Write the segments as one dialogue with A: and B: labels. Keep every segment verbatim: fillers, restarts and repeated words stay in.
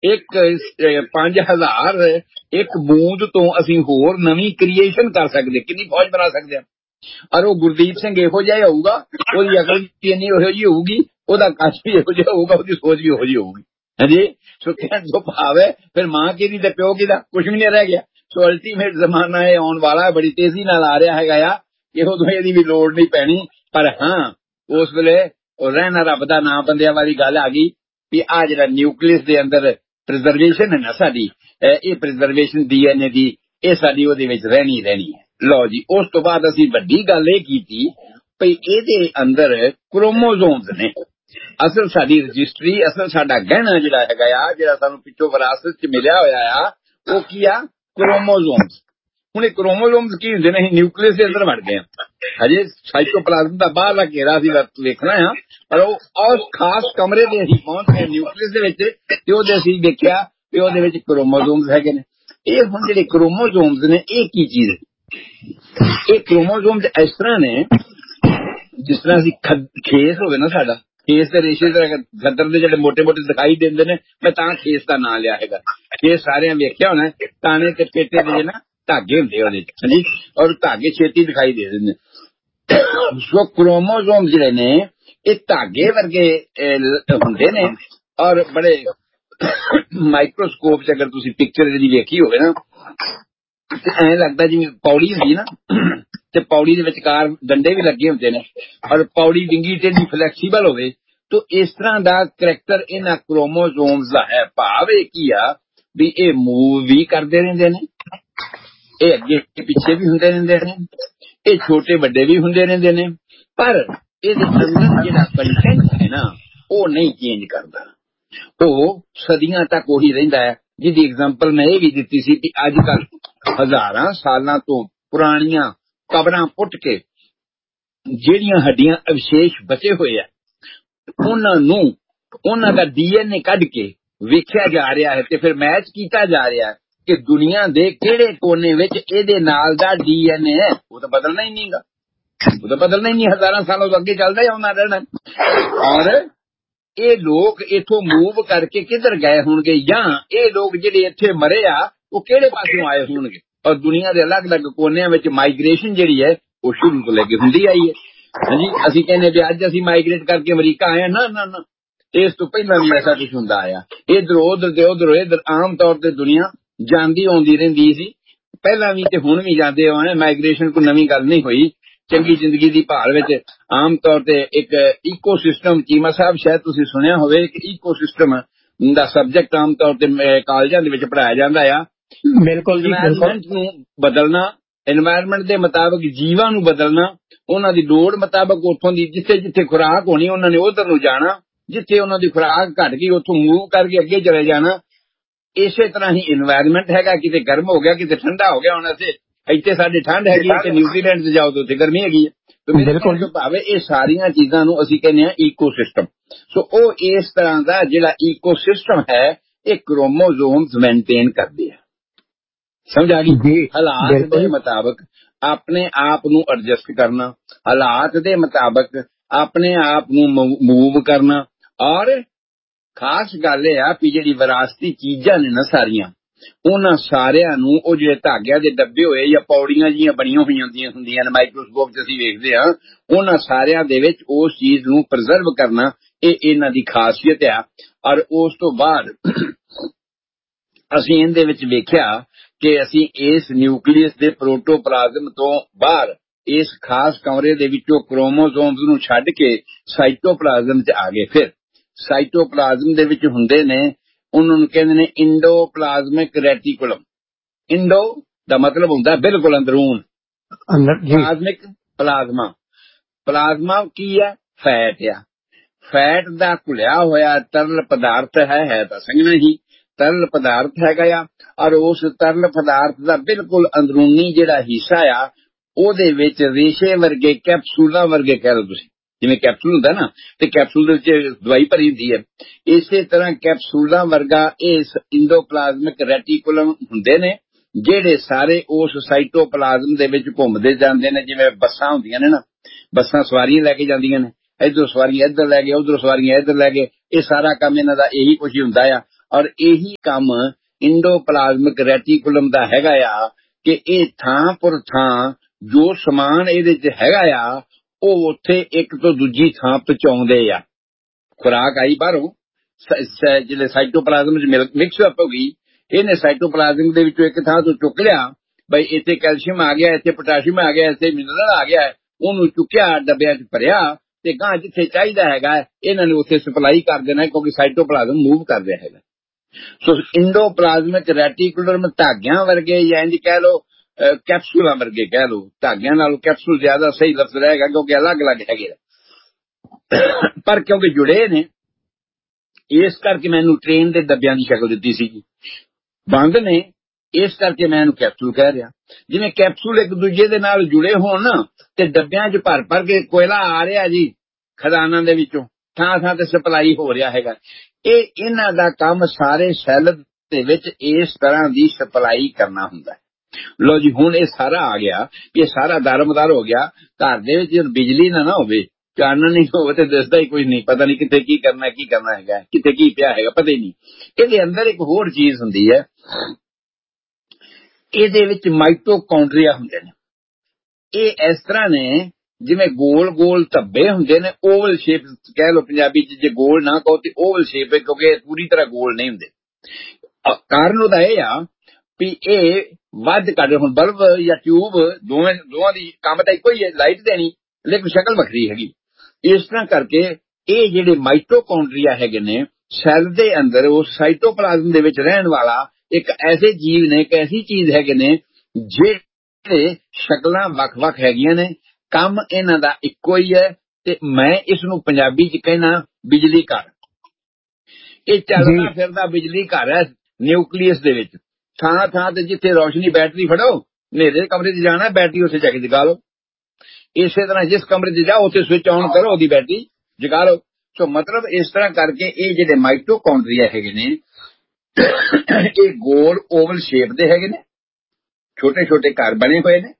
A: ਇੱਕ ਪੰਜ ਹਜ਼ਾਰ ਇੱਕ ਬੂੰਦ ਤੋਂ ਅਸੀਂ ਹੋਰ ਨਵੀਂ ਕ੍ਰੀਏਸ਼ਨ ਕਰ ਸਕਦੇ, ਕਿੰਨੀ ਫੌਜ ਬਣਾ ਸਕਦੇ ਹਾਂ। ਔਰ ਉਹ ਗੁਰਦੀਪ ਸਿੰਘ ਇਹੋ ਜਿਹਾ ਹੋਊਗਾ, ਉਹਦੀ ਅਕਲ ਵੀ ਇੰਨੀ ਇਹੋ ਜਿਹੀ ਹੋਊਗੀ, ਉਹਦਾ ਕੱਚ ਵੀ ਇਹੋ ਜਿਹਾ ਹੋਊਗਾ, ਉਹਦੀ ਸੋਚ ਵੀ ਇਹੋ ਜਿਹੀ ਹੋਊਗੀ। ਹਾਂਜੀ, ਸੋ ਕਹਿਣ ਤੋਂ ਭਾਵ ਹੈ ਫਿਰ ਮਾਂ ਕਿਹਦੀ ਤੇ ਪਿਓ ਕਿਹਦਾ, ਕੁਛ ਵੀ ਨਹੀਂ ਰਹਿ ਗਿਆ। ਸੋ ਅਲਟੀਮੇਟ ਜ਼ਮਾਨਾ ਇਹ ਆਉਣ ਵਾਲਾ ਬੜੀ ਤੇਜ਼ੀ ਨਾਲ ਆ ਰਿਹਾ ਹੈਗਾ ਆ, ਇਹੋ ਤੋਂ ਇਹਦੀ ਵੀ ਲੋੜ ਨਹੀਂ ਪੈਣੀ। ਪਰ ਹਾਂ, ਉਸ ਵੇਲੇ ਉਹ ਰਹਿਣਾ ਰੱਬ ਦਾ ਨਾਂ ਬੰਦਿਆਂ ਵਾਲੀ ਗੱਲ ਆ ਗਈ ਵੀ ਆਹ ਜਿਹੜਾ ਨਿਊਕਲੀਅਸ ਦੇ ਅੰਦਰ ਪ੍ਰਿਜ਼ਰਵੇਸ਼ਨ ਹੈ ਨਾ ਸਾਡੀ, ਇਹ ਪ੍ਰਿਜ਼ਰਵੇਸ਼ਨ ਡੀ ਐਨ ਏ ਦੀ, ਇਹ ਸਾਡੀ ਉਹਦੇ ਵਿੱਚ ਰਹਿਣੀ ਰਹਿਣੀ ਹੈ। ਲਓ ਜੀ, ਉਸ ਤੋਂ ਬਾਅਦ ਅਸੀਂ ਵੱਡੀ ਗੱਲ ਇਹ ਕੀਤੀ ਭਈ ਇਹਦੇ ਅੰਦਰ ਕ੍ਰੋਮੋਜ਼ੋਮਸ ਨੇ। ਅਸਲ ਸਾਡੀ ਰਜਿਸਟਰੀ, ਅਸਲ ਸਾਡਾ ਗਹਿਣਾ ਜਿਹੜਾ ਹੈਗਾ ਆ, ਜਿਹੜਾ ਸਾਨੂੰ ਪਿੱਛੋਂ ਵਿਰਾਸਤ ਚ ਮਿਲਿਆ ਹੋਇਆ ਆ, ਉਹ ਕੀ ਆ? ਕ੍ਰੋਮੋਜ਼ੋਮਸ। ਹੁਣ ਇਹ ਕ੍ਰੋਮੋਜ਼ੋਮਸ ਕੀ ਹੁੰਦੇ ਨੇ? ਅਸੀਂ ਨਿਊਕਲੀਅਸ ਦੇ ਅੰਦਰ ਵੜ ਗਏ ਆ, ਹਜੇ ਸਾਈਟੋਪਲਾਜ਼ਮ ਦਾ ਬਾਹਰਲਾ ਘੇਰਾ ਅਸੀਂ ਵੇਖਣਾ ਆ, ਪਰ ਉਹ ਉਸ ਖਾਸ ਕਮਰੇ ਦੇ ਅਸੀਂ ਪਹੁੰਚ ਗਏ ਨਿਊਕਲੀਅਸ ਦੇ ਵਿੱਚ, ਤੇ ਉਹਦੇ ਅਸੀਂ ਦੇਖਿਆ ਵੀ ਉਹਦੇ ਵਿੱਚ ਕ੍ਰੋਮੋਜ਼ੋਮਸ ਹੈਗੇ ਨੇ। ਇਹ ਹੁਣ ਜਿਹੜੇ ਕ੍ਰੋਮੋਜ਼ੋਮਸ ਨੇ, ਇਹ ਕੀ ਚੀਜ਼ ਹੈ? ਇਹ ਕ੍ਰੋਮੋਜ਼ੋਮਸ ਇਸ ਤਰ੍ਹਾਂ ਨੇ, ਜਿਸ ਤਰ੍ਹਾਂ ਅਸੀਂ ਖੇਸ ਹੋਵੇ ਨਾ ਸਾਡਾ, ਖੇਸ ਦੇ ਰੇਸ਼ੇ ਗੱਦਰ ਦੇ ਜਿਹੜੇ ਮੋਟੇ ਮੋਟੇ ਦਿਖਾਈ ਦਿੰਦੇ ਨੇ, ਮੈਂ ਤਾਂ ਖੇਸ ਦਾ ਨਾਂ ਲਿਆ ਹੈਗਾ। ਖੇਸ ਸਾਰਿਆਂ ਵੇਖਿਆ ਹੋਣਾ, ਤਾਣੇ ਤੇ ਪੇਟੇ ਦੇ ਨਾ ਧਾਗੇ ਹੁੰਦੇ ਉਹਦੇ ਚ, ਹਾਂਜੀ, ਔਰ ਧਾਗੇ ਛੇਤੀ ਦਿਖਾਈ ਦੇ ਦਿੰਦੇ। ਸੋ ਕ੍ਰੋਮੋਜ਼ੋਮ ਜਿਹੜੇ ਨੇ ਇਹ ਧਾਗੇ ਵਰਗੇ ਹੁੰਦੇ ਨੇ, ਔਰ ਬੜੇ ਮਾਈਕਰੋਸਕੋਪ ਚ ਅਗਰ ਤੁਸੀਂ ਪਿਕਚਰ ਜਿਹੜੀ ਵੇਖੀ ਹੋਵੇ ਨਾ, ਤੇ ਐਂ ਲੱਗਦਾ ਜਿਵੇਂ ਪੌੜੀ ਹੁੰਦੀ ਨਾ, ਤੇ ਪੌੜੀ ਦੇ ਵਿਚਕਾਰ ਡੰਡੇ ਵੀ ਲੱਗੇ ਹੁੰਦੇ ਨੇ, ਔਰ ਪੌੜੀ ਵਿੰਗੀ ਟੇਢੀ ਫਲੈਕਸੀਬਲ ਹੋਵੇ। ਤੋ ਇਸ ਤਰ੍ਹਾਂ ਦਾ ਕਰੈਕਟਰ ਇਹਨਾਂ ਕ੍ਰੋਮੋਜ਼ੋਮਸ ਦਾ ਹੈ। ਭਾਵ ਇਹ ਕੀ ਆ ਵੀ ਇਹ ਮੂਵ ਵੀ ਕਰਦੇ ਰਹਿੰਦੇ ਨੇ, ਇਹ ਅੱਗੇ ਪਿੱਛੇ ਵੀ ਹੁੰਦੇ ਰਹਿੰਦੇ ਨੇ, ਇਹ ਛੋਟੇ ਵੱਡੇ ਵੀ ਹੁੰਦੇ ਰਹਿੰਦੇ ਨੇ, ਪਰ ਇਹਦੇ ਅੰਦਰ ਜਿਹੜਾ ਕੰਟੈਂਟ ਹੈ ਨਾ, ਉਹ ਨਹੀਂ ਚੇਂਜ ਕਰਦਾ, ਉਹ ਸਦੀਆਂ ਤੱਕ ਉਹੀ ਰਹਿੰਦਾ ਹੈ। ਜਿਹਦੀ ਐਗਜ਼ਾਮਪਲ ਮੈਂ ਇਹ ਵੀ ਦਿੱਤੀ ਸੀ ਕਿ ਅੱਜ ਕੱਲ ਹਜ਼ਾਰਾਂ ਸਾਲਾਂ ਤੋਂ ਪੁਰਾਣੀਆਂ ਕਬਰਾਂ ਪੁੱਟ ਕੇ ਜਿਹੜੀਆਂ ਹੱਡੀਆਂ ਅਵਸ਼ੇਸ਼ ਬਚੇ ਹੋਏ ਆ, ਉਹਨਾਂ ਨੂੰ ਉਹਨਾਂ ਦਾ ਡੀ ਐਨ ਏ ਕੱਢ ਕੇ ਵੇਖਿਆ ਜਾ ਰਿਹਾ ਹੈ, ਤੇ ਫਿਰ ਮੈਚ ਕੀਤਾ ਜਾ ਰਿਹਾ ਹੈ ਕਿ ਦੁਨੀਆ ਦੇ ਕਿਹੜੇ ਕੋਨੇ ਵਿੱਚ ਇਹਦੇ ਨਾਲ ਦਾ ਡੀ ਐਨ ਏ ਹੈ। ਉਹ ਤਾਂ ਬਦਲਣਾ ਹੀ ਨਹੀਂਗਾ, ਉਹ ਤਾਂ ਬਦਲਣਾ ਹੀ ਨਹੀਂ, ਹਜ਼ਾਰਾਂ ਸਾਲਾਂ ਤੋਂ ਅੱਗੇ ਚੱਲਦਾ ਜਾਣਾ ਰਹਿਣਾ। ਔਰ ਇਹ ਲੋਕ ਇਥੋਂ ਮੂਵ ਕਰਕੇ ਕਿੱਧਰ ਗਏ ਹੋਣਗੇ, ਜਾਂ ਇਹ ਲੋਕ ਜਿਹੜੇ ਇੱਥੇ ਮਰੇ ਆ ਉਹ ਕਿਹੜੇ ਪਾਸਿਓਂ ਆਏ ਹੋਣਗੇ। ਔਰ ਦੁਨੀਆ ਦੇ ਅਲੱਗ-ਅਲੱਗ ਕੋਨਿਆਂ ਵਿੱਚ ਮਾਈਗ੍ਰੇਸ਼ਨ ਜਿਹੜੀ ਹੈ ਉਹ ਸ਼ੁਰੂ ਤੋਂ ਲੈ ਕੇ ਹੁੰਦੀ ਆਈ ਹੈ। ਹਾਂਜੀ, ਅਸੀਂ ਕਹਿੰਦੇ ਵੀ ਅੱਜ ਅਸੀਂ ਮਾਈਗ੍ਰੇਟ ਕਰਕੇ ਅਮਰੀਕਾ ਆਏ, ਨਾ ਨਾ ਨਾ, ਇਸ ਤੋਂ ਪਹਿਲਾਂ ਵੀ ਐਸਾ ਕੁਝ ਹੁੰਦਾ ਆਇਆ। ਇੱਧਰੋਂ ਉਧਰ ਤੇ ਉਧਰੋਂ ਇੱਧਰ ਆਮ ਤੌਰ ਤੇ ਦੁਨੀਆ ਜਾਂਦੀ ਆਉਂਦੀ ਰਹਿੰਦੀ ਸੀ, ਪਹਿਲਾਂ ਵੀ ਤੇ ਹੁਣ ਵੀ ਜਾਂਦੇ ਆਏ। ਮਾਈਗ੍ਰੇਸ਼ਨ ਕੋਈ ਨਵੀਂ ਗੱਲ ਨਹੀਂ ਹੋਈ। ਚੰਗੀ ਜ਼ਿੰਦਗੀ ਦੀ ਭਾਲ ਵਿੱਚ ਆਮ ਤੌਰ ਤੇ ਇੱਕ ਈਕੋ ਸਿਸਟਮ, ਚੀਮਾ ਸਾਹਿਬ ਸ਼ਾਇਦ ਤੁਸੀਂ ਸੁਣਿਆ ਹੋਵੇ, ਇੱਕ ਈਕੋ ਸਿਸਟਮ ਦਾ ਸਬਜੈਕਟ ਆਮ ਤੌਰ ਤੇ ਕਾਲਜਾਂ ਦੇ ਵਿੱਚ ਪੜ੍ਹਾਇਆ ਜਾਂਦਾ ਆ।
B: ਬਿਲਕੁਲ ਜੀ,
A: ਇਨਵਾਇਰਮੈਂਟ ਨੂੰ ਬਦਲਣਾ, ਇਨਵਾਇਰਮੈਂਟ ਦੇ ਮੁਤਾਬਕ ਜੀਵਾਂ ਨੂੰ ਬਦਲਣਾ, ਉਹਨਾਂ ਦੀ ਲੋੜ ਮੁਤਾਬਕ ਉੱਥੋਂ ਦੀ ਜਿੱਥੇ ਜਿੱਥੇ ਖੁਰਾਕ ਹੋਣੀ ਉਹਨਾਂ ਨੇ ਉਧਰ ਨੂੰ ਜਾਣਾ, ਜਿੱਥੇ ਉਹਨਾਂ ਦੀ ਖੁਰਾਕ ਘਟ ਗਈ ਉੱਥੋਂ ਮੂਵ ਕਰਕੇ ਅੱਗੇ ਚਲੇ ਜਾਣਾ। ਇਸੇ ਤਰ੍ਹਾਂ ਹੀ ਇਨਵਾਇਰਮੈਂਟ ਹੈਗਾ, ਕਿਤੇ ਗਰਮ ਹੋ ਗਿਆ, ਕਿਤੇ ਠੰਡਾ ਹੋ ਗਿਆ। ਹੁਣ ਅਸੀਂ ਇੱਥੇ ਸਾਡੇ ਠੰਡ ਹੈਗੀ ਹੈ, ਤੇ ਨਿਊਜ਼ੀਲੈਂਡ ਚ ਜਾਓ ਤਾਂ ਉੱਥੇ ਗਰਮੀ ਹੈਗੀ ਹੈ। ਬਿਲਕੁਲ ਭਾਵੇਂ ਇਹ ਸਾਰੀਆਂ ਚੀਜ਼ਾਂ ਨੂੰ ਅਸੀਂ ਕਹਿੰਦੇ ਹਾਂ ਈਕੋ ਸਿਸਟਮ। ਸੋ ਉਹ ਇਸ ਤਰ੍ਹਾਂ ਦਾ ਜਿਹੜਾ ਈਕੋ ਸਿਸਟਮ ਹੈ, ਇਹ ਕ੍ਰੋਮੋਜ਼ੋਮਸ ਮੇਨਟੇਨ ਕਰਦੇ ਆ। ਸਮਝ ਆ ਗਈ? ਹਾਲਾਤ ਦੇ ਮੁਤਾਬਕ ਆਪਣੇ ਆਪ ਨੂੰ ਐਡਜਸਟ ਕਰਨਾ, ਹਾਲਾਤ ਦੇ ਮੁਤਾਬਕ ਆਪਣੇ ਆਪ ਨੂੰ ਮੂਵ ਕਰਨਾ। ਔਰ ਖਾਸ ਗੱਲ ਇਹ ਆ ਵੀ ਜਿਹੜੀ ਵਿਰਾਸਤੀ ਚੀਜ਼ਾਂ ਨੇ ਨਾ ਸਾਰੀਆਂ, ਉਹਨਾਂ ਸਾਰਿਆਂ ਨੂੰ ਉਹ ਜਿਹੜੇ ਧਾਗਿਆਂ ਦੇ ਡੱਬੇ ਹੋਏ ਜਾਂ ਪੌੜੀਆਂ ਜਿਹੀਆਂ ਬਣੀਆਂ ਹੋਈਆਂ ਹੁੰਦੀਆਂ ਨੇ, ਮਾਈਕਰੋਸਕੋਪ 'ਚ ਅਸੀਂ ਵੇਖਦੇ ਹਾਂ, ਉਹਨਾਂ ਸਾਰਿਆਂ ਦੇ ਵਿੱਚ ਉਸ ਚੀਜ਼ ਨੂੰ ਪ੍ਰੀਜ਼ਰਵ ਕਰਨਾ, ਇਹ ਇਹਨਾਂ ਦੀ ਖਾਸੀਅਤ ਆ। ਔਰ ਉਸ ਤੋਂ ਬਾਅਦ ਅਸੀਂ ਇਹਦੇ ਵਿੱਚ ਵੇਖਿਆ ਕਿ ਅਸੀਂ ਇਸ ਨਿਊਕਲੀਅਸ ਦੇ ਪ੍ਰੋਟੋਪਲਾਜ਼ਮ ਤੋਂ ਬਾਹਰ ਇਸ ਖਾਸ ਕਮਰੇ ਦੇ ਵਿੱਚੋਂ ਕ੍ਰੋਮੋਜ਼ੋਮਸ ਨੂੰ ਛੱਡ ਕੇ ਸਾਈਟੋਪਲਾਜ਼ਮ 'ਚ ਆ ਗਏ। ਫਿਰ ਸਾਈਟੋਪਲਾਜ਼ਮ ਦੇ ਵਿੱਚ ਹੁੰਦੇ ਨੇ, ਉਹਨਾਂ ਨੂੰ ਕਹਿੰਦੇ ਨੇ ਇੰਡੋਪਲਾਜ਼ਮਿਕ ਰੈਟੀਕੂਲਮ। ਇੰਡੋ ਦਾ ਮਤਲਬ ਹੁੰਦਾ ਬਿਲਕੁਲ ਅੰਦਰੂਨ, ਪਲਾਜ਼ਮਿਕ ਪਲਾਜ਼ਮਾ। ਪਲਾਜ਼ਮਾ ਕੀ ਹੈ? ਫੈਟ ਆ। ਫੈਟ ਦਾ ਘੁਲਿਆ ਹੋਇਆ ਤਰਲ ਪਦਾਰਥ ਹੈ, ਹੈ ਤਾਂ ਸੰਘਣਾ ਹੀ ਤਰਲ ਪਦਾਰਥ ਹੈਗਾ ਆ। ਔਰ ਉਸ ਤਰਲ ਪਦਾਰਥ ਦਾ ਬਿਲਕੁਲ ਅੰਦਰੂਨੀ ਜਿਹੜਾ ਹਿੱਸਾ ਆ, ਉਹਦੇ ਵਿੱਚ ਰੇਸ਼ੇ ਵਰਗੇ, ਕੈਪਸੂਲਾਂ ਵਰਗੇ ਕਹਿ ਲਓ ਤੁਸੀਂ, ਜਿਵੇਂ ਕੈਪਸੂਲ ਹੁੰਦਾ ਨਾ, ਤੇ ਕੈਪਸੂਲ ਦੇ ਵਿੱਚ ਦਵਾਈ ਭਰੀ ਹੁੰਦੀ ਹੈ, ਇਸੇ ਤਰ੍ਹਾਂ ਕੈਪਸੂਲਾਂ ਵਰਗਾ ਇਸ ਇੰਡੋਪਲਾਜ਼ਮਿਕ ਰੈਟੀਕੂਲਮ ਹੁੰਦੇ ਨੇ, ਜਿਹੜੇ ਸਾਰੇ ਉਸ ਸਾਈਟੋਪਲਾਜ਼ਮ ਦੇ ਵਿੱਚ ਘੁੰਮਦੇ ਜਾਂਦੇ ਨੇ। ਜਿਵੇਂ ਬੱਸਾਂ ਹੁੰਦੀਆਂ ਨੇ ਨਾ, ਬੱਸਾਂ ਸਵਾਰੀਆਂ ਲੈ ਕੇ ਜਾਂਦੀਆਂ ਨੇ, ਇੱਧਰੋਂ ਸਵਾਰੀਆਂ ਇੱਧਰ ਲੈ ਗਏ, ਉੱਧਰੋਂ ਸਵਾਰੀਆਂ ਇੱਧਰ ਲੈ ਗਏ, ਇਹ ਸਾਰਾ ਕੰਮ ਇਹਨਾਂ ਦਾ ਇਹੀ ਕੁਝ ਹੀ ਹੁੰਦਾ ਆ। ਔਰ ਇਹੀ ਕੰਮ ਇੰਡੋਪਲਾਜ਼ਮਿਕ ਰੈਟੀਕੂਲਮ ਦਾ ਹੈਗਾ ਆ ਕਿ ਇਹ ਥਾਂ ਪਰ ਥਾਂ ਜੋ ਸਮਾਨ ਇਹਦੇ ਚ ਹੈਗਾ ਆ ਉਹ ਉੱਥੇ ਇੱਕ ਤੋਂ ਦੂਜੀ ਥਾਂ ਪਹੁੰਚਾਉਂਦੇ ਆ। ਖੁਰਾਕ ਆਈ ਬਾਹਰੋਂ, ਜਿਹੜੇ ਸਾਈਟੋਪਲਾਜ਼ਮ ਚ ਮਿਕਸ ਅਪ ਹੋ ਗਈ, ਇਹਨੇ ਸਾਈਟੋਪਲਾਜ਼ਮ ਦੇ ਵਿੱਚੋਂ ਇੱਕ ਥਾਂ ਤੋਂ ਚੁੱਕ ਲਿਆ, ਬਈ ਇੱਥੇ ਕੈਲਸ਼ੀਅਮ ਆ ਗਿਆ, ਇੱਥੇ ਪੋਟਾਸ਼ੀਅਮ ਆ ਗਿਆ, ਇੱਥੇ ਮਿਨਰਲ ਆ ਗਿਆ, ਉਹਨੂੰ ਚੁੱਕਿਆ, ਡੱਬਿਆਂ ਚ ਭਰਿਆ ਤੇ ਗਾਂ ਜਿੱਥੇ ਚਾਹੀਦਾ ਹੈਗਾ ਇਹਨਾਂ ਨੇ ਉੱਥੇ ਸਪਲਾਈ ਕਰ ਦੇਣਾ, ਕਿਉਂਕਿ ਸਾਈਟੋਪਲਾਜ਼ਮ ਮੂਵ ਕਰ ਰਿਹਾ ਹੈਗਾ। ਸੋ ਇੰਡੋਪਲਾਜ਼ਮਿਕ ਰੈਟੀਕੂਲਮ ਧਾਗਿਆਂ ਵਰਗੇ, ਜਾਂ ਇੰਜ ਕਹਿ ਲਓ ਕੈਪਸੂਲਾਂ ਵਰਗੇ ਕਹਿ ਲਓ, ਧਾਗਿਆਂ ਨਾਲੋਂ ਕੈਪਸੂਲ ਜ਼ਿਆਦਾ ਸਹੀ ਲਫ਼ਜ਼ ਰਹੇਗਾ ਕਿਉਂਕਿ ਅਲੱਗ ਅਲੱਗ ਹੈਗੇ, ਪਰ ਕਿਉਂਕਿ ਜੁੜੇ ਨੇ ਇਸ ਕਰਕੇ ਮੈਨੂੰ ਟ੍ਰੇਨ ਦੇ ਡੱਬਿਆਂ ਦੀ ਸ਼ਕਲ ਦਿੱਤੀ ਸੀਗੀ। ਬੰਦ ਨੇ ਇਸ ਕਰਕੇ ਮੈਂ ਇਹਨੂੰ ਕੈਪਸੂਲ ਕਹਿ ਰਿਹਾ। ਜਿਵੇਂ ਕੈਪਸੂਲ ਇੱਕ ਦੂਜੇ ਦੇ ਨਾਲ ਜੁੜੇ ਹੋਣ ਤੇ ਡੱਬਿਆਂ 'ਚ ਭਰ ਭਰ ਕੇ ਕੋਇਲਾ ਆ ਰਿਹਾ ਜੀ ਖਦਾਨਾਂ ਦੇ ਵਿੱਚੋਂ, ਥਾਂ ਥਾਂ ਤੇ ਸਪਲਾਈ ਹੋ ਰਿਹਾ ਹੈਗਾ। ਇਹ ਇਹਨਾਂ ਦਾ ਕੰਮ ਸਾਰੇ ਸੈੱਲ ਦੇ ਵਿੱਚ ਇਸ ਤਰ੍ਹਾਂ ਦੀ ਸਪਲਾਈ ਕਰਨਾ ਹੁੰਦਾ ਹੈ। ਲੋ ਜੀ, ਹੁਣ ਇਹ ਸਾਰਾ ਆ ਗਿਆ, ਇਹ ਸਾਰਾ ਦਾਰਮਦਾਰ ਹੋ ਗਿਆ। ਘਰ ਦੇ ਵਿੱਚ ਜਦ ਬਿਜਲੀ ਨਾ ਨਾ ਹੋਵੇ, ਚਾਨਣ ਨਹੀਂ ਹੋਵੇ ਤੇ ਦਿਸਦਾ ਹੀ ਕੁਝ ਨਹੀਂ, ਪਤਾ ਨਹੀਂ ਕਿੱਥੇ ਕੀ ਕਰਨਾ ਕੀ ਕਰਨਾ ਹੈਗਾ, ਕਿੱਥੇ ਕੀ ਪਿਆ ਹੈਗਾ, ਪਤਾ ਹੀ ਨਹੀਂ। ਇਹਦੇ ਅੰਦਰ ਇੱਕ ਹੋਰ ਚੀਜ਼ ਹੁੰਦੀ ਹੈ, ਇਹਦੇ ਵਿੱਚ ਮਾਈਟੋਕੌਂਡਰੀਆ ਹੁੰਦੇ ਨੇ। ਇਹ ਇਸ ਤਰ੍ਹਾਂ ਨੇ ਜਿਵੇਂ ਗੋਲ ਗੋਲ ਧੱਬੇ ਹੁੰਦੇ ਨੇ, ਓਵਲ ਸ਼ੇਪ ਕਹਿ ਲਓ ਪੰਜਾਬੀ ਚ, ਜੇ ਗੋਲ ਨਾ ਕਹੋ ਤੇ ਓਵਲ ਸ਼ੇਪ ਹੈ, ਕਿਉਂਕਿ ਪੂਰੀ ਤਰ੍ਹਾਂ ਗੋਲ ਨਹੀਂ ਹੁੰਦੇ। ਕਾਰਨ ਉਹਦਾ ਇਹ ਆ ਵੀ ਇਹ ਵੱਧ ਘੱਟ, ਹੁਣ ਬਲਬ ਜਾਂ ਟਿਊਬ ਦੋਵੇਂ ਦੋਵਾਂ ਦੀ ਕੰਮ ਤਾਂ ਇੱਕੋ ਹੀ ਹੈ, ਲਾਈਟ ਦੇਣੀ, ਲੇਕਿਨ ਸ਼ਕਲ ਵੱਖਰੀ ਹੈਗੀ। ਇਸ ਤਰ੍ਹਾਂ ਕਰਕੇ ਇਹ ਜਿਹੜੇ ਮਾਈਟੋਕੌਂਡਰੀਆ ਹੈਗੇ ਨੇ ਸੈੱਲ ਦੇ ਅੰਦਰ, ਉਸ ਸਾਈਟੋਪਲਾਜ਼ਮ ਦੇ ਵਿੱਚ ਰਹਿਣ ਵਾਲਾ ਇੱਕ ਐਸੇ ਜੀਵ ਨੇ, ਇੱਕ ਐਸੀ ਚੀਜ਼ ਹੈਗੇ ਨੇ ਜਿਹੜੇ ਸ਼ਕਲਾਂ ਵੱਖ-ਵੱਖ ਹੈਗੀਆਂ ਨੇ, ਕੰਮ ਇਹਨਾਂ ਦਾ ਇੱਕੋ ਹੀ ਹੈ। ਤੇ ਮੈਂ ਇਸ ਨੂੰ ਪੰਜਾਬੀ ਚ ਕਹਿਣਾ ਬਿਜਲੀ ਘਰ। ਇਹ ਚੱਲਦਾ ਫਿਰਦਾ ਬਿਜਲੀ ਘਰ ਹੈ ਨਿਊਕਲੀਅਸ ਦੇ ਵਿੱਚ, ਥਾਂ ਥਾਂ ਤੇ ਜਿੱਥੇ ਰੋਸ਼ਨੀ, ਬੈਟਰੀ ਫੜੋ, ਹਨੇਰੇ ਕਮਰੇ 'ਚ ਜਾਣਾ, ਬੈਟਰੀ ਉੱਥੇ ਜਾ ਕੇ ਜਗਾ ਲਓ। ਇਸੇ ਤਰ੍ਹਾਂ ਜਿਸ ਕਮਰੇ 'ਚ ਜਾਓ ਉੱਥੇ ਸਵਿਚ ਆਨ ਕਰੋ, ਉਹਦੀ ਬੈਟਰੀ ਜਗਾ ਲਓ। ਸੋ ਮਤਲਬ ਇਸ ਤਰ੍ਹਾਂ ਕਰਕੇ ਇਹ ਜਿਹੜੇ ਮਾਈਟੋਕੌਂਡਰੀਆ ਹੈਗੇ ਨੇ ਇਹ ਗੋਲ ਓਵਲ ਸ਼ੇਪ ਦੇ ਹੈਗੇ ਨੇ, ਛੋਟੇ ਛੋਟੇ ਘਰ ਬਣੇ ਹੋਏ ਨੇ।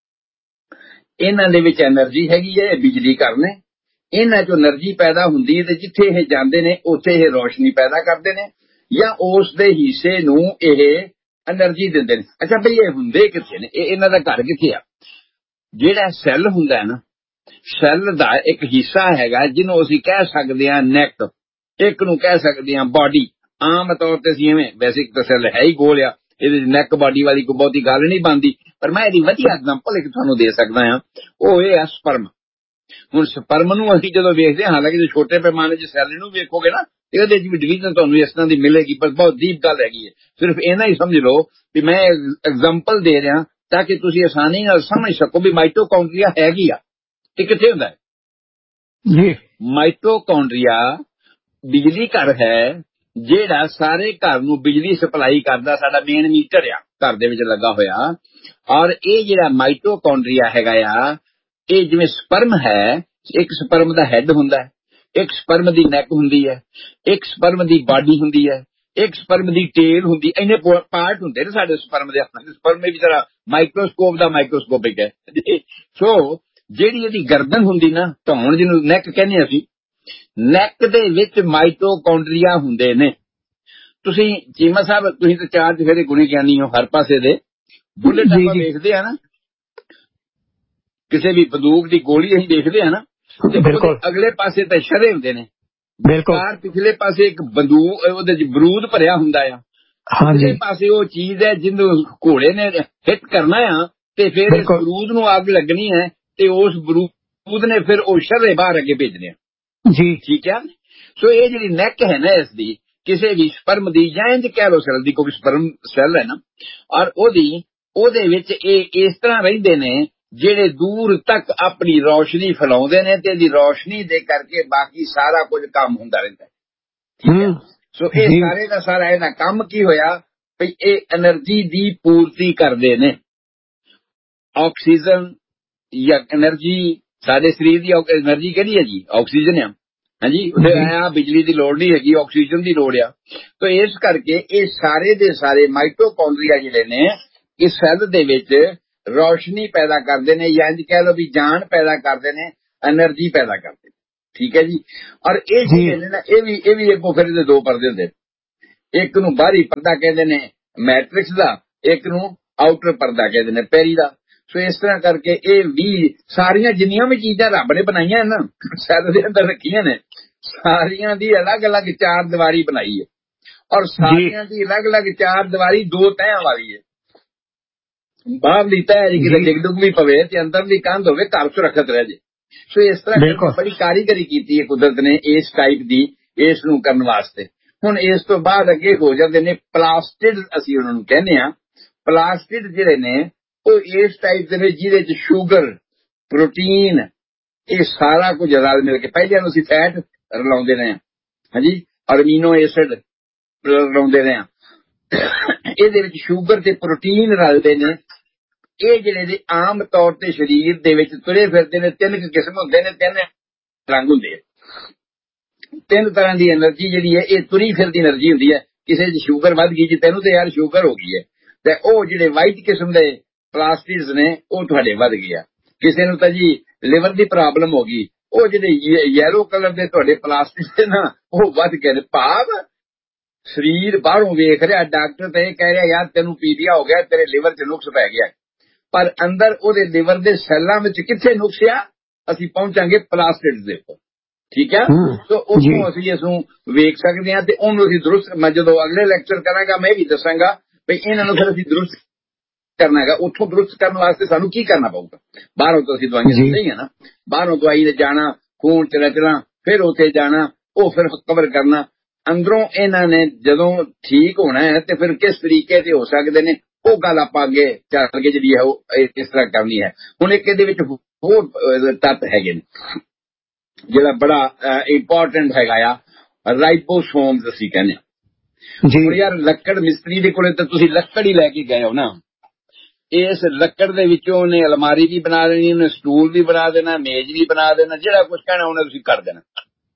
A: ਇਹਨਾਂ ਦੇ ਵਿੱਚ એનર્ਜੀ ਹੈਗੀ ਹੈ, ਇਹ ਬਿਜਲੀ ਘਰ ਨੇ। ਇਹਨਾਂ 'ਚੋਂ એનર્ਜੀ ਪੈਦਾ ਹੁੰਦੀ ਹੈ ਤੇ ਜਿੱਥੇ ਇਹ ਜਾਂਦੇ ਨੇ ਉੱਥੇ ਇਹ ਰੋਸ਼ਨੀ ਪੈਦਾ ਕਰਦੇ ਨੇ, ਜਾਂ ਉਸ ਦੇ ਹਿੱਸੇ ਨੂੰ ਇਹ એનર્ਜੀ ਦਿੰਦੇ ਨੇ। ਅੱਛਾ ਬਈ, ਇਹ ਹੁੰਦੇ ਕਿੱਥੇ ਨੇ, ਇਹ ਇਹਨਾਂ ਦਾ ਘਰ ਕਿੱਥੇ ਆ? ਜਿਹੜਾ ਸੈੱਲ ਹੁੰਦਾ ਹੈ ਨਾ, ਸੈੱਲ ਦਾ ਇੱਕ ਹਿੱਸਾ ਹੈਗਾ ਜਿਹਨੂੰ ਅਸੀਂ ਕਹਿ ਸਕਦੇ ਹਾਂ ਨੈਕ, ਇੱਕ ਨੂੰ ਕਹਿ ਸਕਦੇ ਹਾਂ ਬਾਡੀ। ਆਮ ਤੌਰ ਤੇ ਅਸੀਂ ਐਵੇਂ, ਵੈਸੇ ਇੱਕ ਤਾਂ ਸੈੱਲ ਹੈ ਹੀ ਗੋਲ ਆ, ਇਹਦੇ ਨੈਕ ਬਾਡੀ ਵਾਲੀ ਕੋਈ ਬਹੁਤੀ ਗੱਲ ਨਹੀਂ ਬਣਦੀ, ਪਰ ਮੈਂ ਇਹਦੀ ਵਧੀਆ ਐਗਜ਼ਾਮਪਲ ਇੱਕ ਤੁਹਾਨੂੰ ਦੇ ਸਕਦਾ ਹਾਂ। ਉਹ ਇਹ ਆ ਸਪਰਮ। ਹੁਣ ਸਪਰਮ ਨੂੰ ਅਸੀਂ ਜਦੋਂ ਵੇਖਦੇ ਹਾਂ, ਹਾਲਾਂਕਿ ਜੇ ਛੋਟੇ ਪੈਮਾਨੇ 'ਚ ਸੈੱਲ ਨੂੰ ਵੇਖੋਗੇ ਨਾ, ਇਹਦੇ 'ਚ ਵੀ ਡਿਵੀਜ਼ਨ ਤੁਹਾਨੂੰ ਇਸ ਤਰ੍ਹਾਂ ਦੀ ਮਿਲੇਗੀ, ਪਰ ਬਹੁਤ ਡੀਪ ਗੱਲ ਹੈਗੀ ਹੈ। ਸਿਰਫ ਇਹਨਾਂ ਹੀ ਸਮਝ ਲਓ ਵੀ ਮੈਂ ਐਗਜ਼ਾਮਪਲ ਦੇ ਰਿਹਾ ਤਾਂ ਕਿ ਤੁਸੀਂ ਆਸਾਨੀ ਨਾਲ ਸਮਝ ਸਕੋ ਵੀ ਮਾਈਟੋਕੌਂਡਰੀਆ ਹੈਗੀ ਆ ਤੇ ਕਿੱਥੇ ਹੁੰਦਾ ਹੈ ਜੀ। ਮਾਈਟੋਕੌਂਡਰੀਆ ਬਿਜਲੀ ਘਰ ਹੈ ਜਿਹੜਾ ਸਾਰੇ ਘਰ ਨੂੰ ਬਿਜਲੀ ਸਪਲਾਈ ਕਰਦਾ, ਸਾਡਾ ਮੇਨ ਮੀਟਰ ਆ ਘਰ ਦੇ ਵਿੱਚ ਲੱਗਾ ਹੋਇਆ। ਔਰ ਇਹ ਜਿਹੜਾ ਮਾਈਟੋਕੌਂਡਰੀਆ ਹੈਗਾ ਆ, ਇਹ ਜਿਵੇਂ ਸਪਰਮ ਹੈ, ਇੱਕ ਸਪਰਮ ਦਾ ਹੈਡ ਹੁੰਦਾ ਹੈ, ਇੱਕ ਸਪਰਮ ਦੀ ਨੈਕ ਹੁੰਦੀ ਹੈ, ਇੱਕ ਸਪਰਮ ਦੀ ਬਾਡੀ ਹੁੰਦੀ ਹੈ, ਇੱਕ ਸਪਰਮ ਦੀ ਟੇਲ ਹੁੰਦੀ। ਇੰਨੇ ਪਾਰਟ ਹੁੰਦੇ ਨੇ ਸਾਡੇ ਸਪਰਮ ਦੇ। ਸਪਰਮ ਵੀ ਜਰਾ ਮਾਈਕਰੋਸਕੋਪ ਦਾ ਮਾਈਕਰੋਸਕੋਪਿਕ ਹੈ। ਸੋ ਜਿਹੜੀ ਇਹਦੀ ਗਰਦਨ ਹੁੰਦੀ ਨਾ, ਧੌਣ ਜਿਹਨੂੰ ਨੈਕ ਕਹਿੰਦੇ ਅਸੀਂ, ਨੈਕ ਦੇ ਵਿੱਚ ਮਾਈਟੋਕੌਂਡਰੀਆ ਹੁੰਦੇ ਨੇ। ਤੁਸੀਂ ਚੀਮਾ ਸਾਹਿਬ, ਤੁਸੀਂ ਤਾਂ ਚਾਰ ਚਫੇਰੇ ਗੁਣੀ ਗਿਆਨੀ ਹੋ ਹਰ ਪਾਸੇ ਦੇ। ਬੁਲੇਟ ਆਪਾਂ ਵੇਖਦੇ ਆ ਨਾ, ਕਿਸੇ ਵੀ ਬੰਦੂਕ ਦੀ ਗੋਲੀ ਅਸੀਂ ਦੇਖਦੇ ਆ ਨਾ, ਤੇ ਉਹਦੇ ਅਗਲੇ ਪਾਸੇ ਤਾਂ ਸ਼ਰੇ ਹੁੰਦੇ ਨੇ, ਕਾਰ ਪਿਛਲੇ ਪਾਸੇ ਇੱਕ ਬੰਦੂਕ, ਉਹਦੇ ਚ ਬਰੂਦ ਭਰਿਆ ਹੁੰਦਾ ਆ। ਅਗਲੇ ਪਾਸੇ ਉਹ ਚੀਜ਼ ਹੈ ਜਿਹਨੂੰ ਘੋੜੇ ਨੇ ਹਿੱਟ ਕਰਨਾ ਆ, ਤੇ ਫਿਰ ਇਸ ਬਰੂਦ ਨੂੰ ਅੱਗ ਲੱਗਣੀ ਹੈ, ਤੇ ਉਸ ਬਰੂਦ ਨੇ ਫਿਰ ਉਹ ਸ਼ਰੇ ਬਾਹਰ ਅੱਗੇ ਭੇਜਣੇ ਆ ਜੀ। ਠੀਕ ਹੈ। ਸੋ ਇਹ ਜਿਹੜੀ ਨੈਕ ਹੈ ਨਾ ਇਸ ਦੀ, ਕਿਸੇ ਵੀ ਸਪਰਮ ਦੀ, ਜਾਂ ਇੰਜ ਕਹਿ ਲੋ ਸੈੱਲ ਦੀ, ਕਿਉਂਕਿ ਸਪਰਮ ਸੈੱਲ ਹੈ ਨਾ, ਔਰ ਉਹਦੀ ਉਹਦੇ ਵਿੱਚ ਇਹ ਇਸ ਤਰ੍ਹਾਂ ਰਹਿੰਦੇ ਨੇ ਜਿਹੜੇ ਦੂਰ ਤੱਕ ਆਪਣੀ ਰੌਸ਼ਨੀ ਫੈਲਾਉਂਦੇ ਨੇ, ਤੇ ਇਹਦੀ ਰੌਸ਼ਨੀ ਦੇ ਕਰਕੇ ਬਾਕੀ ਸਾਰਾ ਕੁਝ ਕੰਮ ਹੁੰਦਾ ਰਹਿੰਦਾ। ਠੀਕ ਹੈ। ਸੋ ਇਹ ਸਾਰੇ ਦਾ ਸਾਰਾ ਇਹਦਾ ਕੰਮ ਕੀ ਹੋਇਆ ਵੀ ਇਹ એનર્ਜੀ ਦੀ ਪੂਰਤੀ ਕਰਦੇ ਨੇ। ਆਕਸੀਜਨ ਜਾਂ એનર્ਜੀ, ਸਾਡੇ ਸਰੀਰ ਦੀ એનર્ਜੀ ਕਿਹੜੀ ਹੈ ਜੀ? ਆਕਸੀਜਨ ਆ। ਹਾਂਜੀ, ਉਹਦੇ ਆ ਬਿਜਲੀ ਦੀ ਲੋੜ ਨਹੀਂ ਹੈਗੀ, ਆਕਸੀਜਨ ਦੀ ਲੋੜ ਆ। ਤਾਂ ਇਸ ਕਰਕੇ ਇਹ ਸਾਰੇ ਦੇ ਸਾਰੇ ਮਾਈਟੋਕੌਂਡਰੀਆ ਜਿਹੜੇ ਨੇ, ਇਸ ਸੈੱਲ ਦੇ ਵਿੱਚ ਰੌਸ਼ਨੀ ਪੈਦਾ ਕਰਦੇ ਨੇ, ਜਾਂ ਇੰਜ ਕਹਿ ਲਓ ਵੀ ਜਾਨ ਪੈਦਾ ਕਰਦੇ ਨੇ, એનર્ਜੀ ਪੈਦਾ ਕਰਦੇ ਨੇ। ਠੀਕ ਹੈ ਜੀ। ਔਰ ਇਹ ਜਿਹੜੇ ਨੇ ਨਾ, ਇਹ ਵੀ ਇਹ ਵੀ ਅੱਗੋਂ ਫਿਰ ਇਹਦੇ ਦੋ ਪਰਦੇ ਹੁੰਦੇ। ਇੱਕ ਨੂੰ ਬਾਹਰੀ ਪਰਦਾ ਕਹਿੰਦੇ ਨੇ ਮੈਟ੍ਰਿਕਸ ਦਾ, ਇੱਕ ਨੂੰ ਆਊਟਰ ਪਰਦਾ ਕਹਿੰਦੇ ਨੇ ਪੈਰੀ ਦਾ। ਸੋ ਇਸ ਤਰ੍ਹਾਂ ਕਰਕੇ ਇਹ ਵੀ ਸਾਰੀਆਂ ਜਿੰਨੀਆਂ ਵੀ ਚੀਜ਼ਾਂ ਰੱਬ ਨੇ ਬਣਾਈਆਂ ਨਾ ਸੈੱਲ ਦੇ ਅੰਦਰ ਰੱਖੀਆਂ ਨੇ, ਸਾਰੀਆਂ ਦੀ ਅਲੱਗ ਅਲੱਗ ਚਾਰ ਦੀਵਾਰੀ ਬਣਾਈ ਹੈ, ਔਰ ਸਾਰੀਆਂ ਦੀ ਅਲੱਗ ਅਲੱਗ ਚਾਰ ਦੀਵਾਰੀ ਦੋ ਤਹਿਆਂ ਵਾਲੀ ਹੈ। ਬਾਹਰਲੀ ਤਹਿ ਜੀ ਕਿਤੇ ਡਿੱਗ ਡੁੱਗ ਵੀ ਪਵੇ ਤੇ ਅੰਦਰਲੀ ਕੰਧ ਹੋਵੇ, ਘਰ ਸੁਰੱਖਿਅਤ ਰਹਿ ਜੇ। ਸੋ ਇਸ ਤਰ੍ਹਾਂ ਬੜੀ ਕਾਰੀਗਰੀ ਕੀਤੀ ਹੈ ਕੁਦਰਤ ਨੇ ਇਸ ਟਾਈਪ ਦੀ, ਇਸ ਨੂੰ ਕਰਨ ਵਾਸਤੇ। ਹੁਣ ਇਸ ਤੋਂ ਬਾਅਦ ਅੱਗੇ ਹੋ ਜਾਂਦੇ ਨੇ ਪਲਾਸਟਿਡ, ਅਸੀਂ ਉਹਨਾਂ ਨੂੰ ਕਹਿੰਦੇ ਹਾਂ। ਪਲਾਸਟਿਡ ਜਿਹੜੇ ਨੇ ਉਹ ਇਸ ਟਾਈਪ ਦੇ ਨੇ ਜਿਹਦੇ ਚ ਸ਼ੂਗਰ, ਪ੍ਰੋਟੀਨ, ਇਹ ਸਾਰਾ ਕੁਝ ਰਲ ਮਿਲ ਕੇ, ਪਹਿਲਾਂ ਨੂੰ ਅਸੀਂ ਫੈਟ ਰਲਾਉਂਦੇ ਰਹੇ ਹਾਂ, ਹਾਂਜੀ, ਅਮੀਨੋ ਐਸਿਡ ਰਲਾਉਂਦੇ ਰਹੇ ਹਾਂ, ਇਹਦੇ ਵਿੱਚ ਸ਼ੂਗਰ ਤੇ ਪ੍ਰੋਟੀਨ ਰਲਦੇ ਨੇ। ਇਹ ਜਿਹੜੇ ਦੇ ਆਮ ਤੌਰ ਤੇ ਸਰੀਰ ਦੇ ਵਿੱਚ ਤੁਰੇ ਫਿਰਦੇ ਨੇ, ਤਿੰਨ ਕਿਸਮ ਹੁੰਦੇ ਨੇ, ਤਿੰਨ ਰੰਗ ਹੁੰਦੇ ਆ, ਤਿੰਨ ਤਰ੍ਹਾਂ ਦੀ એનર્ਜੀ ਜਿਹੜੀ ਹੈ ਇਹ ਤੁਰੀ ਫਿਰਦੀ એનર્ਜੀ ਹੁੰਦੀ ਹੈ। ਕਿਸੇ ਚ ਸ਼ੂਗਰ ਵੱਧ ਗਈ ਜੀ, ਤੈਨੂੰ ਤੇ ਯਾਰ ਸ਼ੂਗਰ ਹੋ ਗਈ ਹੈ, ਤੇ ਉਹ ਜਿਹੜੇ ਵਾਈਟ ਕਿਸਮ ਦੇ ਪਲਾਸਟਿਡਸ ਨੇ ਉਹ ਤੁਹਾਡੇ ਵੱਧ ਗਿਆ। ਕਿਸੇ ਨੂੰ ਤਾਂ ਜੀ ਲਿਵਰ ਦੀ ਪ੍ਰੋਬਲਮ ਹੋ ਗਈ, ਉਹ ਜਿਹੜੇ ਯੈਲੋ ਕਲਰ ਦੇ ਤੁਹਾਡੇ ਪਲਾਸਟਿਕ ਨਾ ਉਹ ਵੱਧ ਗਏ ਨੇ। ਭਾਵ ਸਰੀਰ ਬਾਹਰੋਂ ਵੇਖ ਰਿਹਾ, ਡਾਕਟਰ ਤਾਂ ਇਹ ਕਹਿ ਰਿਹਾ ਯਾਰ ਤੈਨੂੰ ਪੀਲੀਆ ਹੋ ਗਿਆ, ਤੇਰੇ ਲਿਵਰ 'ਚ ਨੁਕਸ ਪੈ ਗਿਆ, ਪਰ ਅੰਦਰ ਉਹਦੇ ਲਿਵਰ ਦੇ ਸੈੱਲਾਂ ਵਿੱਚ ਕਿੱਥੇ ਨੁਕਸ ਆ, ਅਸੀਂ ਪਹੁੰਚਾਂਗੇ ਪਲਾਸਟਿਡਸ ਦੇ ਉੱਪਰ, ਠੀਕ ਹੈ। ਸੋ ਉੱਥੋਂ ਅਸੀਂ ਇਸ ਨੂੰ ਵੇਖ ਸਕਦੇ ਹਾਂ ਤੇ ਉਹਨੂੰ ਅਸੀਂ ਦਰੁਸਤ, ਮੈਂ ਜਦੋਂ ਅਗਲੇ ਲੈਕਚਰ ਕਰਾਂਗਾ ਮੈਂ ਵੀ ਦੱਸਾਂਗਾ ਵੀ ਇਹਨਾਂ ਨੂੰ ਫਿਰ ਅਸੀਂ ਦਰੁਸਤ ਕਰਨਾ ਹੈਗਾ। ਉੱਥੋਂ ਦਰੁਸਤ ਕਰਨ ਵਾਸਤੇ ਸਾਨੂੰ ਕੀ ਕਰਨਾ ਪਊਗਾ? ਬਾਹਰੋਂ ਤਾਂ ਅਸੀਂ ਦਵਾਈਆਂ ਦਿੰਦੇ ਹਾਂ ਨਾ, ਬਾਹਰੋਂ ਦਵਾਈ ਨੇ ਜਾਣਾ, ਖੂਨ ਚ ਰਚਣਾ, ਫਿਰ ਉੱਥੇ ਜਾਣਾ, ਉਹ ਫਿਰ ਕਵਰ ਕਰਨਾ। ਅੰਦਰੋਂ ਇਹਨਾਂ ਨੇ ਜਦੋਂ ਠੀਕ ਹੋਣਾ ਹੈ ਤੇ ਫਿਰ ਕਿਸ ਤਰੀਕੇ ਤੇ ਹੋ ਸਕਦੇ ਨੇ, ਉਹ ਗੱਲ ਆਪਾਂ ਅੱਗੇ ਚੱਲ ਕੇ ਜਿਹੜੀ ਹੈ ਉਹ ਇਸ ਤਰ੍ਹਾਂ ਕਰਨੀ ਹੈ। ਹੁਣ ਇੱਕ ਇਹਦੇ ਵਿੱਚ ਹੋਰ ਤੱਤ ਹੈਗੇ ਨੇ ਜਿਹੜਾ ਬੜਾ ਇੰਪੋਰਟੈਂਟ ਹੈਗਾ ਆ, ਰਾਈਬੋਸੋਮਸ ਅਸੀਂ ਕਹਿੰਦੇ ਹਾਂ। ਯਾਰ ਲੱਕੜ ਮਿਸਤਰੀ ਦੇ ਕੋਲੇ ਤਾਂ ਤੁਸੀਂ ਲੱਕੜ ਹੀ ਲੈ ਕੇ ਗਏ ਹੋ ਨਾ, ਇਸ ਲੱਕੜ ਦੇ ਵਿੱਚੋਂ ਉਹਨੇ ਅਲਮਾਰੀ ਵੀ ਬਣਾ ਦੇਣੀ, ਉਹਨੇ ਸਟੂਲ ਵੀ ਬਣਾ ਦੇਣਾ, ਮੇਜ਼ ਵੀ ਬਣਾ ਦੇਣਾ, ਜਿਹੜਾ ਕੁਝ ਕਹਿਣਾ ਉਹਨੇ ਤੁਸੀਂ ਕਰ ਦੇਣਾ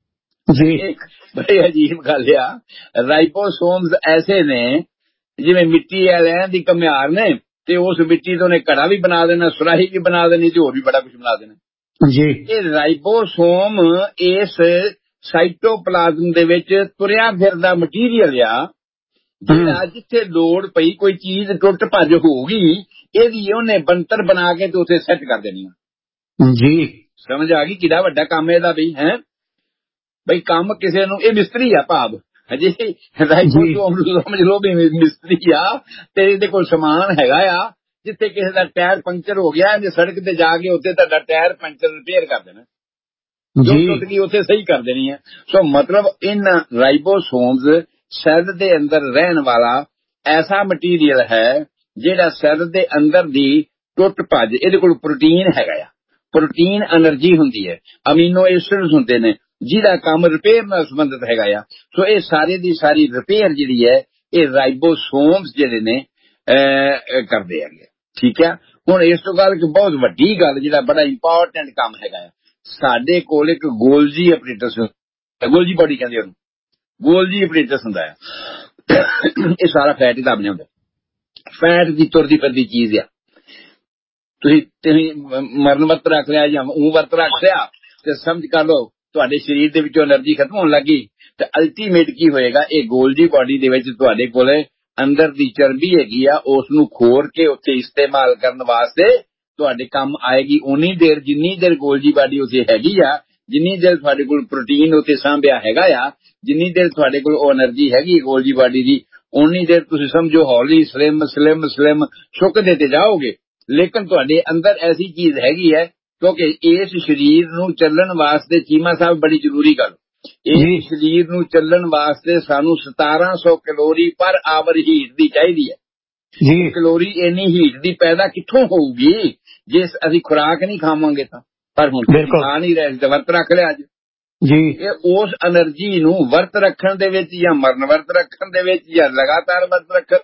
A: ਜੀ। ਬੜੀ ਅਜੀਬ ਗੱਲ ਆ। ਰਾਈਬੋਸੋਮਸ ਐਸੇ ਨੇ ਜਿਵੇਂ ਮਿੱਟੀ ਵਾਲਿਆਂ ਦੀ ਘੁਮਿਆਰ ਨੇ, ਤੇ ਉਸ ਮਿੱਟੀ ਤੋਂ ਉਹਨੇ ਘੜਾ ਵੀ ਬਣਾ ਦੇਣਾ, ਸੁਰਾਹੀ ਵੀ ਬਣਾ ਦੇਣੀ, ਤੇ ਹੋਰ ਵੀ ਬੜਾ ਕੁਝ ਬਣਾ ਦੇਣਾ ਜੀ। ਇਹ ਰਾਈਬੋਸੋਮ ਇਸ ਸਾਈਟੋਪਲਾਜ਼ਮ ਦੇ ਵਿੱਚ ਤੁਰਿਆ ਫਿਰਦਾ ਮਟੀਰੀਅਲ ਆ, ਜਿਹੜਾ ਜਿੱਥੇ ਲੋੜ ਪਈ ਕੋਈ ਚੀਜ਼ ਟੁੱਟ ਭੱਜ ਹੋਊਗੀ, ਇਹਦੀ ਉਹਨੇ ਬੰਤਰ ਬਣਾ ਕੇ ਤੇ ਉੱਥੇ ਸੈੱਟ ਕਰ ਦੇਣੀ ਜੀ। ਸਮਝ ਆ ਗਈ ਕਿਹੜਾ ਵੱਡਾ ਕੰਮ ਇਹਦਾ ਬਈ ਹੈ ਬਈ ਕੰਮ ਕਿਸੇ ਨੂੰ, ਇਹ ਮਿਸਤਰੀ ਆ ਭਾਵ ਹਜੇ ਰਾਈਬੋਸੋਮ ਨੂੰ ਸਮਝ ਲਓ ਵੀ ਮਿਸਤਰੀ ਆ, ਤੇ ਇਹਦੇ ਕੋਲ ਸਮਾਨ ਹੈਗਾ ਆ। ਜਿੱਥੇ ਕਿਸੇ ਦਾ ਟਾਇਰ ਪੰਕਚਰ ਹੋ ਗਿਆ, ਇਹਨੇ ਸੜਕ ਤੇ ਜਾ ਕੇ ਉੱਥੇ ਤੁਹਾਡਾ ਟਾਇਰ ਪੰਕਚਰ ਰਿਪੇਅਰ ਕਰ ਦੇਣਾ, ਜੋ ਟੁੱਟ ਗਈ ਉੱਥੇ ਸਹੀ ਕਰ ਦੇਣੀ ਹੈ। ਸੋ ਮਤਲਬ ਇਹਨਾਂ ਰਾਈਬੋਸੋਮਸ ਸੈੱਲ ਦੇ ਅੰਦਰ ਰਹਿਣ ਵਾਲਾ ਐਸਾ ਮਟੀਰੀਅਲ ਹੈ ਜਿਹੜਾ ਸੈੱਲ ਦੇ ਅੰਦਰ ਦੀ ਟੁੱਟ ਭੱਜ, ਇਹਦੇ ਕੋਲ ਪ੍ਰੋਟੀਨ ਹੈਗਾ ਆ, ਪ੍ਰੋਟੀਨ એનર્ਜੀ ਹੁੰਦੀ ਹੈ, ਅਮੀਨੋ ਐਸਿਡਸ ਹੁੰਦੇ ਨੇ, ਜਿਹਦਾ ਕੰਮ ਰਿਪੇਅਰ ਨਾਲ ਸੰਬੰਧਿਤ ਹੈਗਾ ਆ। ਸੋ ਇਹ ਸਾਰੇ ਦੀ ਸਾਰੀ ਰਿਪੇਅਰ ਜਿਹੜੀ ਹੈ ਇਹ ਰਾਈਬੋਸੋਮਸ ਜਿਹੜੇ ਨੇ ਕਰਦੇ ਹੈਗੇ, ਠੀਕ ਹੈ। ਹੁਣ ਇਸ ਤੋਂ ਬਾਅਦ ਇੱਕ ਬਹੁਤ ਵੱਡੀ ਗੱਲ, ਜਿਹੜਾ ਬੜਾ ਇੰਪੋਰਟੈਂਟ ਕੰਮ ਹੈਗਾ ਆ, ਸਾਡੇ ਕੋਲ ਇੱਕ ਗੋਲਜੀ ਆਪਰੇਟਸ, ਗੋਲਜੀ ਬਾਡੀ ਕਹਿੰਦੇ ਉਹਨੂੰ, ਗੋਲਜੀ ਆਪਰੇਟਸ ਹੁੰਦਾ ਹੈ। ਇਹ ਸਾਰਾ ਫੈਟ ਦਾ ਬਣਿਆ ਹੁੰਦਾ, ਫੈਟ ਦੀ ਤੁਰਦੀ ਫਿਰਦੀ ਚੀਜ਼ ਆ। ਤੁਸੀਂ ਤੁਸੀਂ ਮਰਨ ਵਰਤ ਰੱਖ ਲਿਆ ਜਾਂ ਉਹ ਵਰਤ ਰੱਖ ਲਿਆ ਤੇ ਸਮਝ ਕਰ ਲਓ ਤੁਹਾਡੇ ਸਰੀਰ ਦੇ ਵਿੱਚੋਂ એનર્ਜੀ ਖਤਮ ਹੋਣ ਲੱਗੀ, ਤੇ ਅਲਟੀਮੇਟ ਕੀ ਹੋਏਗਾ, ਇਹ ਗੋਲਜੀ ਬਾਡੀ ਦੇ ਵਿੱਚ ਤੁਹਾਡੇ ਕੋਲ ਅੰਦਰ ਦੀ ਚਰਬੀ ਹੈਗੀ ਆ, ਉਸ ਨੂੰ ਖੋਰ ਕੇ ਉੱਥੇ ਇਸਤੇਮਾਲ ਕਰਨ ਵਾਸਤੇ ਤੁਹਾਡੇ ਕੰਮ ਆਏਗੀ। ਉਨੀ ਦੇਰ ਜਿੰਨੀ ਦੇਰ ਗੋਲਜੀ ਬਾਡੀ ਉੱਥੇ ਹੈਗੀ ਆ, ਜਿੰਨੀ ਦੇਰ ਤੁਹਾਡੇ ਕੋਲ ਪ੍ਰੋਟੀਨ ਉੱਥੇ ਸਾਂਭਿਆ ਹੈਗਾ ਆ, ਜਿੰਨੀ ਦੇਰ ਤੁਹਾਡੇ ਕੋਲ ਉਹ એનર્ਜੀ ਹੈਗੀ ਗੋਲਜੀ ਬਾਡੀ ਦੀ, ਉਨੀ ਦੇਰ ਤੁਸੀਂ ਸਮਝੋ ਹੌਲੀ ਸਲਿਮ ਸਲਿਮ ਸਲਿਮ ਸੁੱਕਦੇ ਤੇ ਜਾਓਗੇ। ਲੇਕਿਨ ਤੁਹਾਡੇ ਅੰਦਰ ਐਸੀ ਚੀਜ਼ ਹੈਗੀ ਹੈ, ਕਿਉਂਕਿ ਇਸ ਸਰੀਰ ਨੂੰ ਚੱਲਣ ਵਾਸਤੇ, ਚੀਮਾ ਸਾਹਿਬ ਬੜੀ ਜ਼ਰੂਰੀ ਗੱਲ, ਇਸ ਸਰੀਰ ਨੂੰ ਚੱਲਣ ਵਾਸਤੇ ਸਾਨੂੰ ਸਤਾਰਾਂ ਸੌ ਕੈਲੋਰੀ ਪਰ ਆਵਰ ਹੀਟ ਦੀ ਚਾਹੀਦੀ ਹੈ ਜੀ। ਕੈਲੋਰੀ ਇੰਨੀ ਹੀਟ ਦੀ ਪੈਦਾ ਕਿੱਥੋਂ ਹੋਊਗੀ ਜੇ ਅਸੀਂ ਖੁਰਾਕ ਨਹੀਂ ਖਾਵਾਂਗੇ ਤਾਂ? ਪਰ ਹੁਣ ਖਾ ਨਹੀਂ ਰਹੇ, ਤੇ ਵਰਤ ਰੱਖ ਲਿਆ ਅੱਜ ਜੀ। ਇਹ ਉਸ એનર્ਜੀ ਨੂੰ ਵਰਤ ਰੱਖਣ ਦੇ ਵਿੱਚ ਜਾਂ ਮਰਨ ਵਰਤ ਰੱਖਣ ਦੇ ਵਿੱਚ ਜਾਂ ਲਗਾਤਾਰ ਵਰਤ ਰੱਖਣ,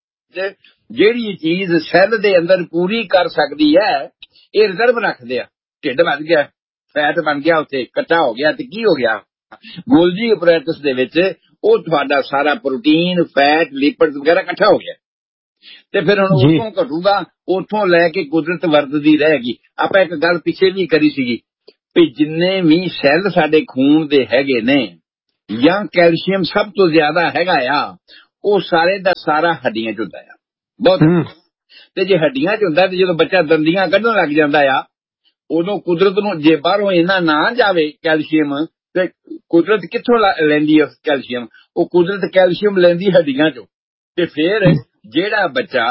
A: ਜਿਹੜੀ ਚੀਜ਼ ਸੈੱਲ ਦੇ ਅੰਦਰ ਪੂਰੀ ਕਰ ਸਕਦੀ ਹੈ, ਇਹ ਰਿਜ਼ਰਵ ਰੱਖਦੇ ਆ। ਢਿੱਡ ਵੱਧ ਗਿਆ, ਫੈਟ ਬਣ ਗਿਆ, ਉੱਥੇ ਇਕੱਠਾ ਹੋ ਗਿਆ, ਤੇ ਕੀ ਹੋ ਗਿਆ ਗੋਲਜੀ ਆਪਰੇਟਸ ਦੇ ਵਿੱਚ, ਉਹ ਤੁਹਾਡਾ ਸਾਰਾ ਪ੍ਰੋਟੀਨ, ਫੈਟ, ਲਿਪਿਡਸ ਵਗੈਰਾ ਇਕੱਠਾ ਹੋ ਗਿਆ, ਤੇ ਫਿਰ ਹੁਣ ਉੱਥੋਂ ਘਟੂਗਾ, ਉੱਥੋਂ ਲੈ ਕੇ ਕੁਦਰਤ ਵਰਤਦੀ ਰਹੇਗੀ। ਆਪਾਂ ਇੱਕ ਗੱਲ ਪਿੱਛੇ ਵੀ ਕਰੀ ਸੀਗੀ ਵੀ ਜਿੰਨੇ ਵੀ ਸੈੱਲ ਸਾਡੇ ਖੂਨ ਦੇ ਹੈਗੇ ਨੇ, ਜਾਂ ਕੈਲਸ਼ੀਅਮ ਸਭ ਤੋਂ ਜ਼ਿਆਦਾ ਹੈਗਾ ਆ, ਉਹ ਸਾਰੇ ਦਾ ਸਾਰਾ ਹੱਡੀਆਂ ਚ ਹੁੰਦਾ ਆ ਬਹੁਤ। ਤੇ ਜੇ ਹੱਡੀਆਂ ਚ ਹੁੰਦਾ ਤੇ ਜਦੋਂ ਬੱਚਾ ਦੰਦੀਆਂ ਕੱਢਣ ਲੱਗ ਜਾਂਦਾ ਆ ਉਦੋਂ ਕੁਦਰਤ ਨੂੰ ਜੇ ਬਾਹਰੋਂ ਇਹਨਾਂ ਨਾ ਜਾਵੇ ਕੈਲਸ਼ੀਅਮ ਤੇ ਕੁਦਰਤ ਕਿੱਥੋਂ ਲੈਂਦੀ ਹੈ ਕੈਲਸ਼ੀਅਮ? ਉਹ ਕੁਦਰਤ ਕੈਲਸ਼ੀਅਮ ਲੈਂਦੀ ਹੱਡੀਆਂ ਚੋਂ। ਤੇ ਫਿਰ ਜਿਹੜਾ ਬੱਚਾ